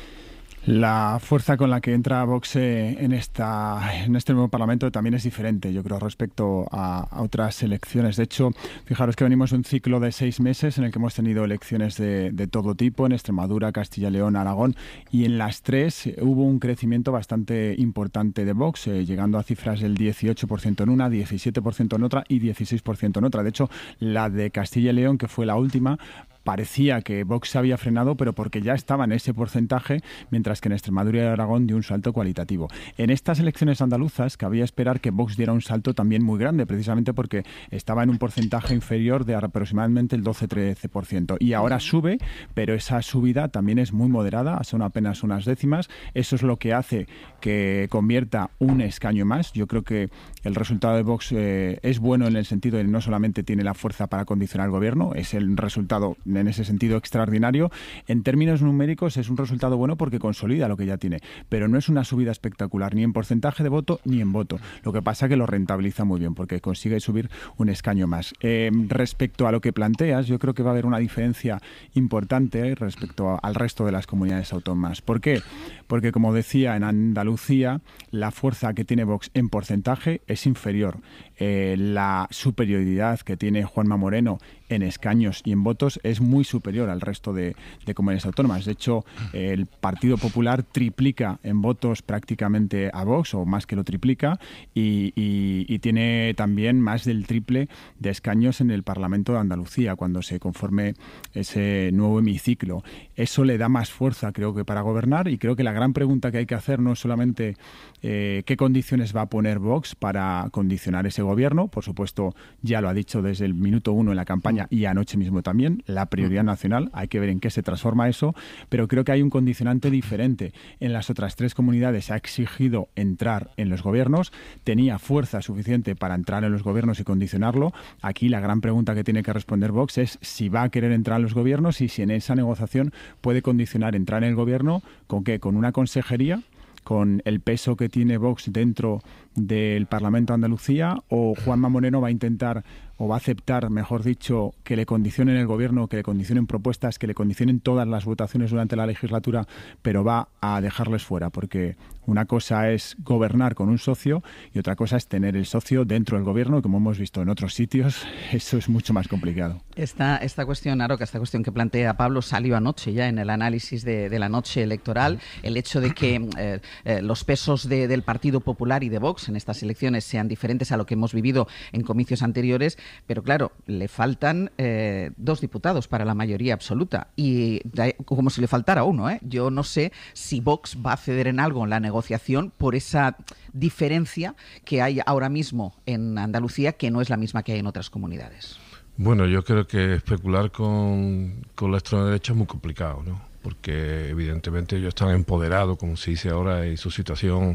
La fuerza con la que entra Vox en, esta, en este nuevo Parlamento también es diferente, yo creo, respecto a, a otras elecciones. De hecho, fijaros que venimos de un ciclo de seis meses en el que hemos tenido elecciones de, de todo tipo, en Extremadura, Castilla y León, Aragón, y en las tres hubo un crecimiento bastante importante de Vox, eh, llegando a cifras del dieciocho por ciento en una, diecisiete por ciento en otra y dieciséis por ciento en otra. De hecho, la de Castilla y León, que fue la última, parecía que Vox se había frenado, pero porque ya estaba en ese porcentaje, mientras que en Extremadura y Aragón dio un salto cualitativo. En estas elecciones andaluzas cabía esperar que Vox diera un salto también muy grande, precisamente porque estaba en un porcentaje inferior de aproximadamente el doce a trece por ciento. Y ahora sube, pero esa subida también es muy moderada, son apenas unas décimas. Eso es lo que hace que convierta un escaño más. Yo creo que el resultado de Vox eh, es bueno en el sentido de que no solamente tiene la fuerza para condicionar el gobierno, es el resultado en ese sentido extraordinario. En términos numéricos es un resultado bueno porque consolida lo que ya tiene, pero no es una subida espectacular ni en porcentaje de voto ni en voto. Lo que pasa es que lo rentabiliza muy bien porque consigue subir un escaño más. Eh, respecto a lo que planteas, yo creo que va a haber una diferencia importante respecto a, al resto de las comunidades autónomas. ¿Por qué? Porque, como decía, en Andalucía la fuerza que tiene Vox en porcentaje es inferior. Eh, la superioridad que tiene Juanma Moreno en escaños y en votos es muy superior al resto de, de comunidades autónomas. De hecho, eh, el Partido Popular triplica en votos prácticamente a Vox, o más que lo triplica, y, y, y tiene también más del triple de escaños en el Parlamento de Andalucía cuando se conforme ese nuevo hemiciclo. Eso le da más fuerza, creo que, para gobernar, y creo que la gran pregunta que hay que hacer no es solamente eh, qué condiciones va a poner Vox para condicionar ese gobierno. Por supuesto, ya lo ha dicho desde el minuto uno en la campaña y anoche mismo también, la prioridad nacional, hay que ver en qué se transforma eso, pero creo que hay un condicionante diferente. En las otras tres comunidades se ha exigido entrar en los gobiernos, tenía fuerza suficiente para entrar en los gobiernos y condicionarlo. Aquí la gran pregunta que tiene que responder Vox es si va a querer entrar en los gobiernos y si en esa negociación puede condicionar entrar en el gobierno, ¿con qué? Con una consejería, con el peso que tiene Vox dentro del Parlamento de Andalucía, o Juanma Moreno va a intentar, o va a aceptar, mejor dicho, que le condicionen el gobierno, que le condicionen propuestas, que le condicionen todas las votaciones durante la legislatura, pero va a dejarles fuera, porque una cosa es gobernar con un socio y otra cosa es tener el socio dentro del gobierno, y como hemos visto en otros sitios, eso es mucho más complicado. Esta, esta cuestión, Aroca, esta cuestión que plantea Pablo salió anoche ya en el análisis de, de la noche electoral, el hecho de que eh, eh, los pesos de, del Partido Popular y de Vox en estas elecciones sean diferentes a lo que hemos vivido en comicios anteriores, pero claro, le faltan eh, dos diputados para la mayoría absoluta, y da, como si le faltara uno, ¿eh? Yo no sé si Vox va a ceder en algo en la negociación por esa diferencia que hay ahora mismo en Andalucía, que no es la misma que hay en otras comunidades. Bueno, yo creo que especular con, con la extrema derecha es muy complicado, ¿no? Porque evidentemente ellos están empoderados, como se dice ahora, y su situación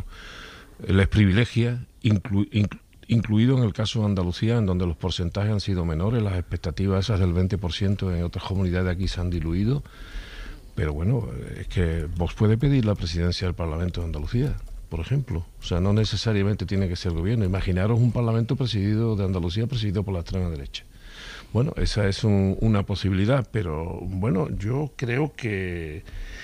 les privilegia, inclu, inclu, incluido en el caso de Andalucía, en donde los porcentajes han sido menores, las expectativas esas del veinte por ciento en otras comunidades de aquí se han diluido, pero bueno, es que Vox puede pedir la presidencia del Parlamento de Andalucía, por ejemplo, o sea, no necesariamente tiene que ser el gobierno. Imaginaros un Parlamento presidido de Andalucía, presidido por la extrema derecha. Bueno, esa es un, una posibilidad, pero bueno, yo creo que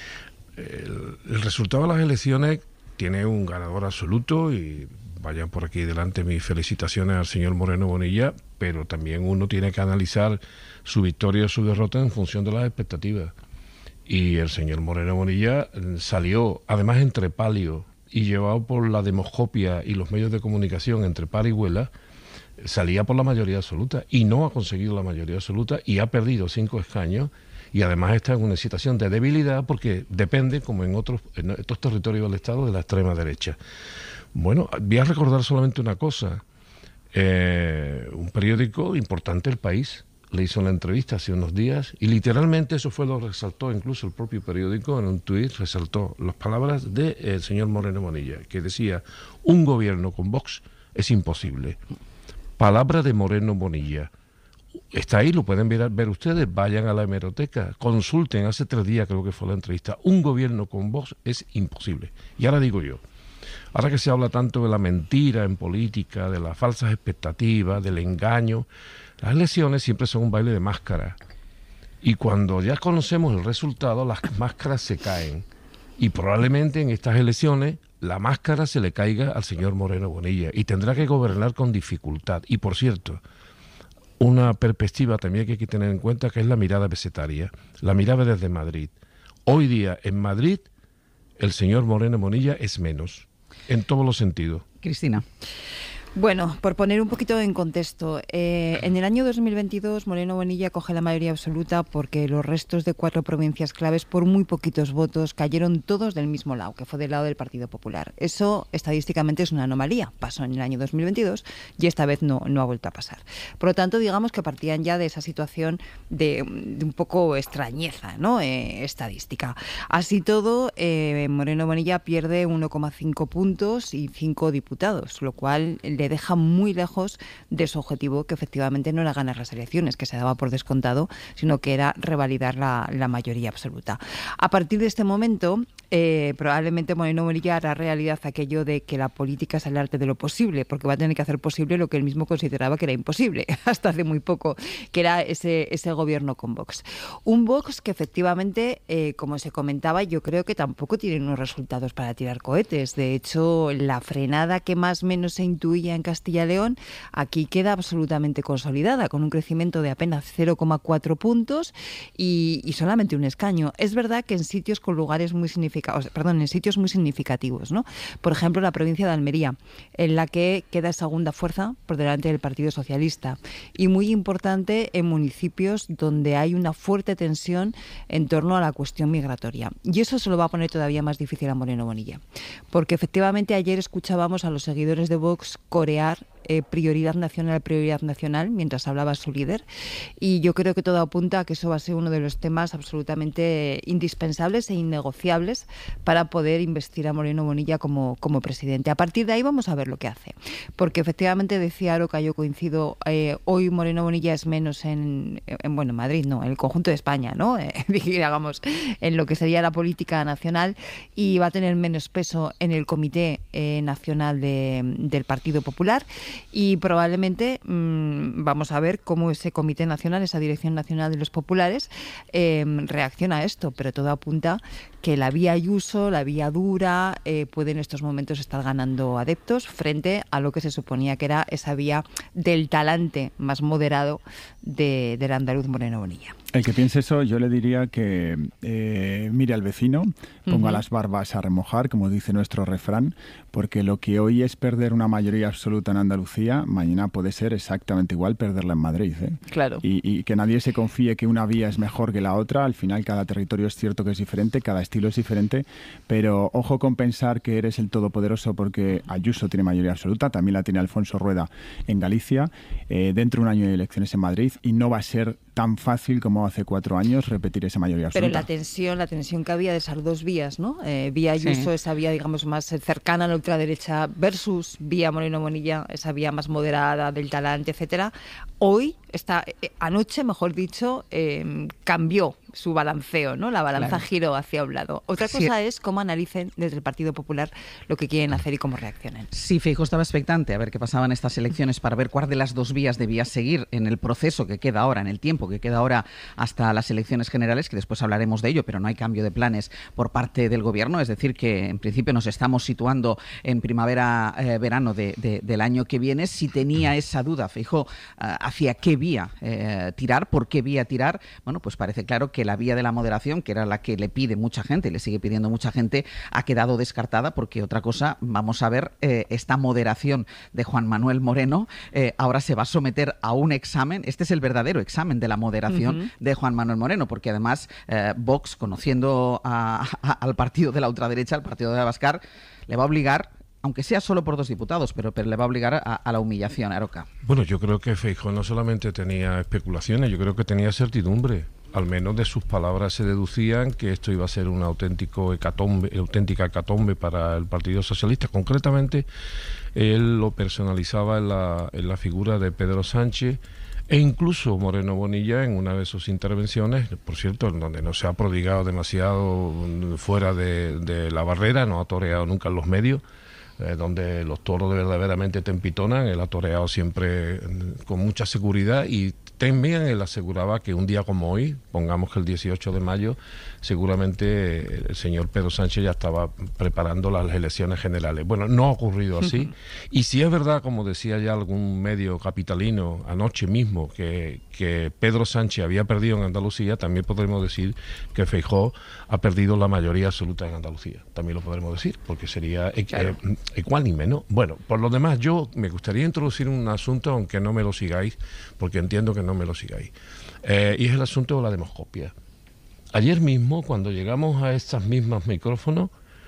el, el resultado de las elecciones tiene un ganador absoluto, y vayan por aquí delante mis felicitaciones al señor Moreno Bonilla, pero también uno tiene que analizar su victoria o su derrota en función de las expectativas. Y el señor Moreno Bonilla salió, además entre palio y llevado por la demoscopia y los medios de comunicación entre par y huela, salía por la mayoría absoluta y no ha conseguido la mayoría absoluta y ha perdido cinco escaños, y además está en una situación de debilidad porque depende, como en otros en estos territorios del Estado, de la extrema derecha. Bueno, voy a recordar solamente una cosa. Eh, un periódico importante, El País, le hizo una entrevista hace unos días y literalmente eso fue lo que resaltó incluso el propio periódico en un tuit, resaltó las palabras del de, eh, señor Moreno Bonilla, que decía: un gobierno con Vox es imposible. Palabra de Moreno Bonilla. Está ahí, lo pueden ver, ver ustedes, vayan a la hemeroteca, consulten, hace tres días creo que fue la entrevista. Un gobierno con Vox es imposible. Y ahora digo yo, ahora que se habla tanto de la mentira en política, de las falsas expectativas, del engaño, las elecciones siempre son un baile de máscaras. Y cuando ya conocemos el resultado, las máscaras se caen. Y probablemente en estas elecciones la máscara se le caiga al señor Moreno Bonilla y tendrá que gobernar con dificultad. Y por cierto, una perspectiva también que hay que tener en cuenta, que es la mirada pesetaria, la mirada desde Madrid. Hoy día en Madrid el señor Moreno Bonilla es menos, en todos los sentidos. Cristina. Bueno, por poner un poquito en contexto, eh, en el año dos mil veintidós Moreno Bonilla coge la mayoría absoluta porque los restos de cuatro provincias claves, por muy poquitos votos, cayeron todos del mismo lado, que fue del lado del Partido Popular. Eso estadísticamente es una anomalía. Pasó en el año dos mil veintidós y esta vez no, no ha vuelto a pasar. Por lo tanto, digamos que partían ya de esa situación de, de un poco extrañeza, ¿no? Eh, estadística. Así todo, eh, Moreno Bonilla pierde uno coma cinco puntos y cinco diputados, lo cual le deja muy lejos de su objetivo, que efectivamente no era ganar las elecciones, que se daba por descontado, sino que era revalidar la, la mayoría absoluta. A partir de este momento, eh, probablemente Moreno Bonilla hará realidad aquello de que la política es el arte de lo posible, porque va a tener que hacer posible lo que él mismo consideraba que era imposible, hasta hace muy poco, que era ese, ese gobierno con Vox. Un Vox que efectivamente, eh, como se comentaba, yo creo que tampoco tiene unos resultados para tirar cohetes. De hecho, la frenada que más o menos se intuía en Castilla y León, aquí queda absolutamente consolidada, con un crecimiento de apenas cero coma cuatro puntos y, y solamente un escaño. Es verdad que en sitios con lugares muy significativos, perdón, en sitios muy significativos, ¿no? Por ejemplo, la provincia de Almería, en la que queda segunda fuerza por delante del Partido Socialista, y muy importante en municipios donde hay una fuerte tensión en torno a la cuestión migratoria. Y eso se lo va a poner todavía más difícil a Moreno Bonilla, porque efectivamente ayer escuchábamos a los seguidores de Vox corear eh, prioridad nacional, prioridad nacional, mientras hablaba su líder, y yo creo que todo apunta a que eso va a ser uno de los temas absolutamente indispensables e innegociables para poder investir a Moreno Bonilla como, como presidente. A partir de ahí vamos a ver lo que hace, porque efectivamente decía Aroca, yo coincido, eh, hoy Moreno Bonilla es menos en, en, bueno, Madrid no, en el conjunto de España, ¿no? Eh, digamos, en lo que sería la política nacional, y va a tener menos peso en el Comité eh, Nacional de, del Partido Popular, y probablemente mmm, vamos a ver cómo ese Comité Nacional, esa Dirección Nacional de los Populares, eh, reacciona a esto, pero todo apunta que la vía Ayuso, la vía dura, eh, puede en estos momentos estar ganando adeptos frente a lo que se suponía que era esa vía del talante más moderado de, del andaluz Moreno Bonilla. El que piense eso, yo le diría que eh, mire al vecino, ponga uh-huh. las barbas a remojar, como dice nuestro refrán, porque lo que hoy es perder una mayoría absoluta en Andalucía, mañana puede ser exactamente igual perderla en Madrid. ¿eh? Claro. Y, y que nadie se confíe que una vía es mejor que la otra. Al final, cada territorio es cierto que es diferente, cada estilo es diferente, pero ojo con pensar que eres el todopoderoso porque Ayuso tiene mayoría absoluta, también la tiene Alfonso Rueda en Galicia, eh, dentro de un año de elecciones en Madrid, y no va a ser tan fácil como hace cuatro años repetir esa mayoría absoluta. Pero la tensión, la tensión que había de esas dos vías, ¿no? Eh, vía Ayuso, sí. esa vía, digamos, más cercana a la ultraderecha, versus vía Moreno Bonilla, esa vía más moderada, del talante, etcétera. Hoy, esta, eh, anoche, mejor dicho, eh, cambió su balanceo, ¿no? La balanza claro. giró hacia un lado. Otra cosa sí. es cómo analicen desde el Partido Popular lo que quieren hacer y cómo reaccionen. Sí, Feijóo estaba expectante a ver qué pasaba en estas elecciones para ver cuál de las dos vías debía seguir en el proceso que queda ahora, en el tiempo que queda ahora hasta las elecciones generales, que después hablaremos de ello, pero no hay cambio de planes por parte del Gobierno. Es decir, que en principio nos estamos situando en primavera, eh, verano de, de, del año que viene. Si tenía esa duda, Feijóo, eh, hacia qué vía eh, tirar, por qué vía tirar, bueno, pues parece claro que la vía de la moderación, que era la que le pide mucha gente y le sigue pidiendo mucha gente, ha quedado descartada, porque otra cosa, vamos a ver, eh, esta moderación de Juan Manuel Moreno eh, ahora se va a someter a un examen. Este es el verdadero examen de la moderación uh-huh. de Juan Manuel Moreno, porque además eh, Vox, conociendo a, a, al partido de la ultraderecha, al partido de Abascal, le va a obligar aunque sea solo por dos diputados, pero, pero le va a obligar a, a la humillación, Aroca. Bueno, yo creo que Feijóo no solamente tenía especulaciones, yo creo que tenía certidumbre. Al menos de sus palabras se deducían que esto iba a ser una auténtico hecatombe, auténtica hecatombe para el Partido Socialista. Concretamente, él lo personalizaba en la, en la figura de Pedro Sánchez e incluso Moreno Bonilla en una de sus intervenciones, por cierto, en donde no se ha prodigado demasiado fuera de, de la barrera, no ha toreado nunca en los medios, eh, donde los toros verdaderamente te empitonan, él ha toreado siempre con mucha seguridad y también él aseguraba que un día como hoy, pongamos que el dieciocho de mayo, seguramente el señor Pedro Sánchez ya estaba preparando las elecciones generales. Bueno, no ha ocurrido así. Y si es verdad, como decía ya algún medio capitalino anoche mismo, que, que Pedro Sánchez había perdido en Andalucía, también podremos decir que Feijóo ha perdido la mayoría absoluta en Andalucía. También lo podremos decir, porque sería claro. eh, ecuánime, ¿no? Bueno, por lo demás, yo me gustaría introducir un asunto, aunque no me lo sigáis, porque entiendo que no me lo sigáis. Eh, y es el asunto de la demoscopia. Ayer mismo, cuando llegamos a estos mismos micrófonos,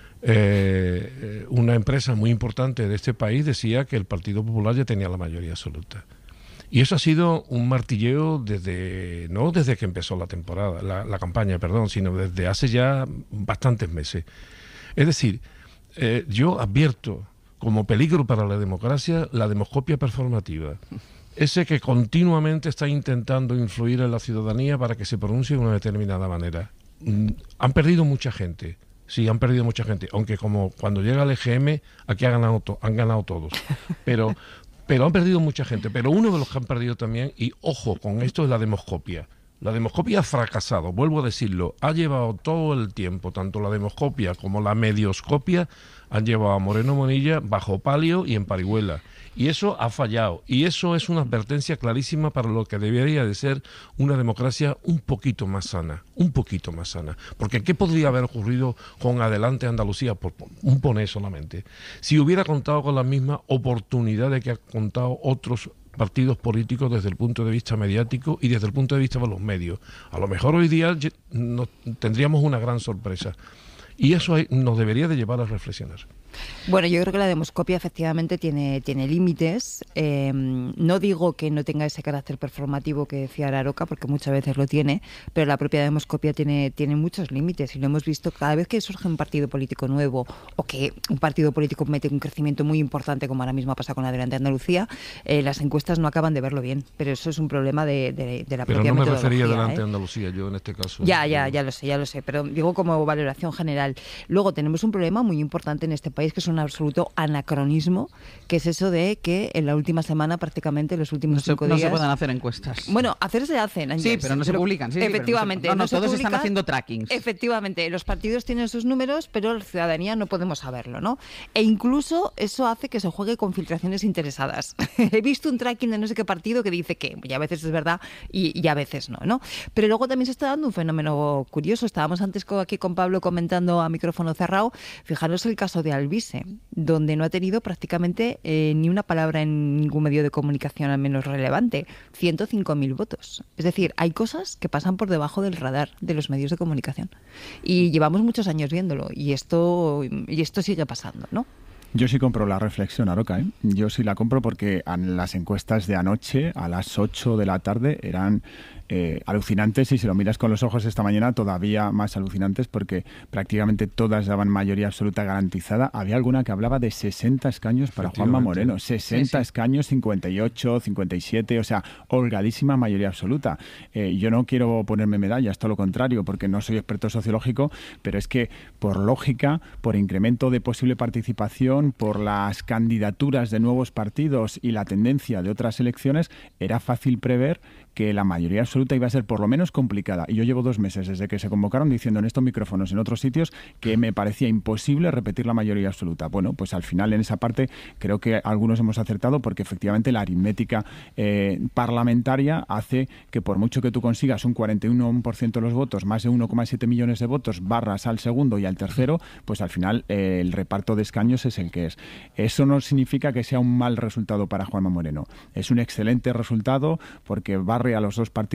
eh, una empresa muy importante de este país decía que el Partido Popular ya tenía la mayoría absoluta. Y eso ha sido un martilleo desde, no desde que empezó la temporada, la, la campaña, perdón, sino desde hace ya bastantes meses. Es decir, eh, yo advierto como peligro para la democracia la demoscopia performativa. Ese que continuamente está intentando influir en la ciudadanía para que se pronuncie de una determinada manera. Mm, han perdido mucha gente, sí, han perdido mucha gente, aunque como cuando llega el E G M, aquí han ganado, to- han ganado todos, pero, pero han perdido mucha gente. Pero uno de los que han perdido también, y ojo con esto, es la demoscopia. La demoscopia ha fracasado, vuelvo a decirlo, ha llevado todo el tiempo, tanto la demoscopia como la medioscopia, han llevado a Moreno Bonilla bajo palio y en parihuela. Y eso ha fallado. Y eso es una advertencia clarísima para lo que debería de ser una democracia un poquito más sana. Un poquito más sana. Porque ¿qué podría haber ocurrido con Adelante Andalucía? Por un poner solamente. Si hubiera contado con la misma oportunidad de que han contado otros partidos políticos desde el punto de vista mediático y desde el punto de vista de los medios. A lo mejor hoy día nos tendríamos una gran sorpresa. Y eso nos debería de llevar a reflexionar. Bueno, yo creo que la demoscopia efectivamente tiene, tiene límites. Eh, no digo que no tenga ese carácter performativo que decía Aroca, porque muchas veces lo tiene, pero la propia demoscopia tiene, tiene muchos límites y lo hemos visto cada vez que surge un partido político nuevo o que un partido político mete un crecimiento muy importante, como ahora mismo pasa con Adelante Andalucía, eh, las encuestas no acaban de verlo bien, pero eso es un problema de, de, de la pero propia no metodología. Pero no me refería a Adelante ¿eh? Andalucía, yo en este caso. Ya, ya, ya lo sé, ya lo sé, pero digo como valoración general. Luego tenemos un problema muy importante en este país que es un absoluto anacronismo, que es eso de que en la última semana, prácticamente en los últimos no se, cinco no días... No se pueden hacer encuestas. Bueno, hacer se hacen. Ángel. Sí, pero no se publican. Sí, efectivamente. Sí, no, se, no, no, no todos publican, están haciendo trackings. Efectivamente. Los partidos tienen sus números, pero la ciudadanía no podemos saberlo, ¿no? E incluso eso hace que se juegue con filtraciones interesadas. He visto un tracking de no sé qué partido que dice que, y a veces es verdad y, y a veces no, ¿no? Pero luego también se está dando un fenómeno curioso. Estábamos antes aquí con Pablo comentando a micrófono cerrado. Fijaros el caso de Alvise, donde no ha tenido prácticamente eh, ni una palabra en ningún medio de comunicación al menos relevante. ciento cinco mil votos. Es decir, hay cosas que pasan por debajo del radar de los medios de comunicación. Y llevamos muchos años viéndolo y esto, y esto sigue pasando, ¿no? Yo sí compro la reflexión, Aroca, ¿eh? Yo sí la compro porque en las encuestas de anoche, a las ocho de la tarde, eran eh, alucinantes, y si lo miras con los ojos esta mañana, todavía más alucinantes, porque prácticamente todas daban mayoría absoluta garantizada. Había alguna que hablaba de sesenta escaños para Juanma Moreno, sesenta sí, sí. escaños, cincuenta y ocho, cincuenta y siete, o sea, holgadísima mayoría absoluta. Eh, yo no quiero ponerme medallas, todo lo contrario, porque no soy experto sociológico, pero es que por lógica, por incremento de posible participación, por las candidaturas de nuevos partidos y la tendencia de otras elecciones, era fácil prever que la mayoría absoluta iba a ser por lo menos complicada. Y yo llevo dos meses desde que se convocaron diciendo en estos micrófonos, en otros sitios, que me parecía imposible repetir la mayoría absoluta. Bueno, pues al final en esa parte creo que algunos hemos acertado, porque efectivamente la aritmética eh, parlamentaria hace que por mucho que tú consigas un cuarenta y uno por ciento de los votos, más de uno coma siete millones de votos, barras al segundo y al tercero, pues al final eh, el reparto de escaños es el que es. Eso no significa que sea un mal resultado para Juanma Moreno. Es un excelente resultado porque barra a los dos partidos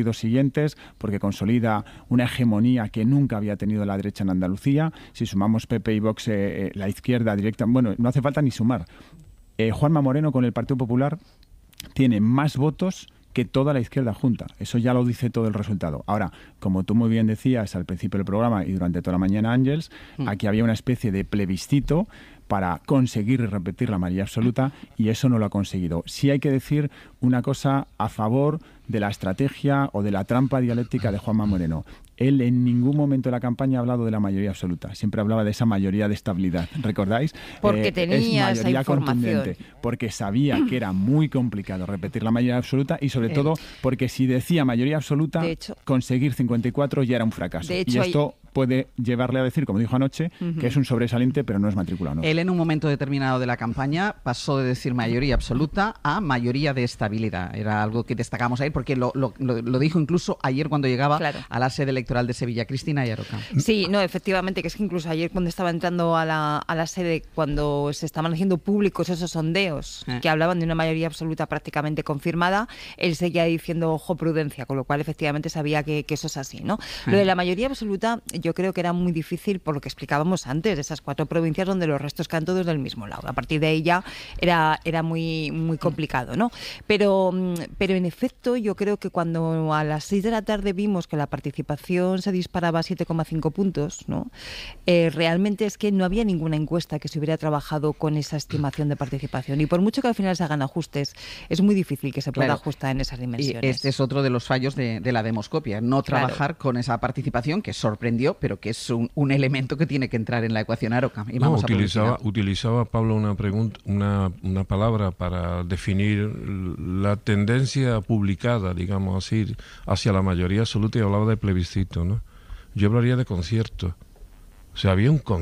partidos siguientes, porque consolida una hegemonía que nunca había tenido la derecha en Andalucía. Si sumamos P P y Vox, eh, la izquierda directa, bueno, no hace falta ni sumar. Eh, Juanma Moreno con el Partido Popular tiene más votos que toda la izquierda junta. Eso ya lo dice todo el resultado. Ahora, como tú muy bien decías al principio del programa y durante toda la mañana, Ángeles, mm. aquí había una especie de plebiscito para conseguir repetir la mayoría absoluta y eso no lo ha conseguido. Sí hay que decir una cosa a favor de la estrategia o de la trampa dialéctica de Juanma Moreno. Él en ningún momento de la campaña ha hablado de la mayoría absoluta. Siempre hablaba de esa mayoría de estabilidad. ¿Recordáis? Porque eh, tenía es esa información. Porque sabía que era muy complicado repetir la mayoría absoluta y sobre eh. todo porque si decía mayoría absoluta, hecho, conseguir cincuenta y cuatro ya era un fracaso. De hecho, y esto hay... puede llevarle a decir, como dijo anoche, uh-huh. que es un sobresaliente, pero no es matrícula honor. Él en un momento determinado de la campaña pasó de decir mayoría absoluta a mayoría de estabilidad. Era algo que destacamos ahí porque lo, lo, lo, lo dijo incluso ayer cuando llegaba claro. a la sede electoral de Sevilla. Cristina Yaroca. Sí, no, efectivamente, que es que incluso ayer cuando estaba entrando a la, a la sede, cuando se estaban haciendo públicos esos sondeos eh. que hablaban de una mayoría absoluta prácticamente confirmada, él seguía diciendo ojo prudencia, con lo cual efectivamente sabía que, que eso es así, ¿no? Eh. Lo de la mayoría absoluta yo creo que era muy difícil por lo que explicábamos antes, de esas cuatro provincias donde los restos caen todos del mismo lado. A partir de ahí ya era, era muy, muy complicado, ¿no? Pero, pero en efecto yo creo que cuando a las seis de la tarde vimos que la participación se disparaba a siete coma cinco puntos, ¿no? Eh, realmente es que no había ninguna encuesta que se hubiera trabajado con esa estimación de participación y por mucho que al final se hagan ajustes, es muy difícil que se pueda claro. ajustar en esas dimensiones. Y este es otro de los fallos de, de la demoscopia, no trabajar claro. con esa participación que sorprendió, pero que es un, un elemento que tiene que entrar en la ecuación Aroca. Y vamos no, a utilizaba, utilizaba Pablo una, pregunta, una, una palabra para definir la tendencia publicada, digamos así, hacia la mayoría absoluta y hablaba de plebiscito, ¿no? Yo hablaría de concierto. O sea, había un concierto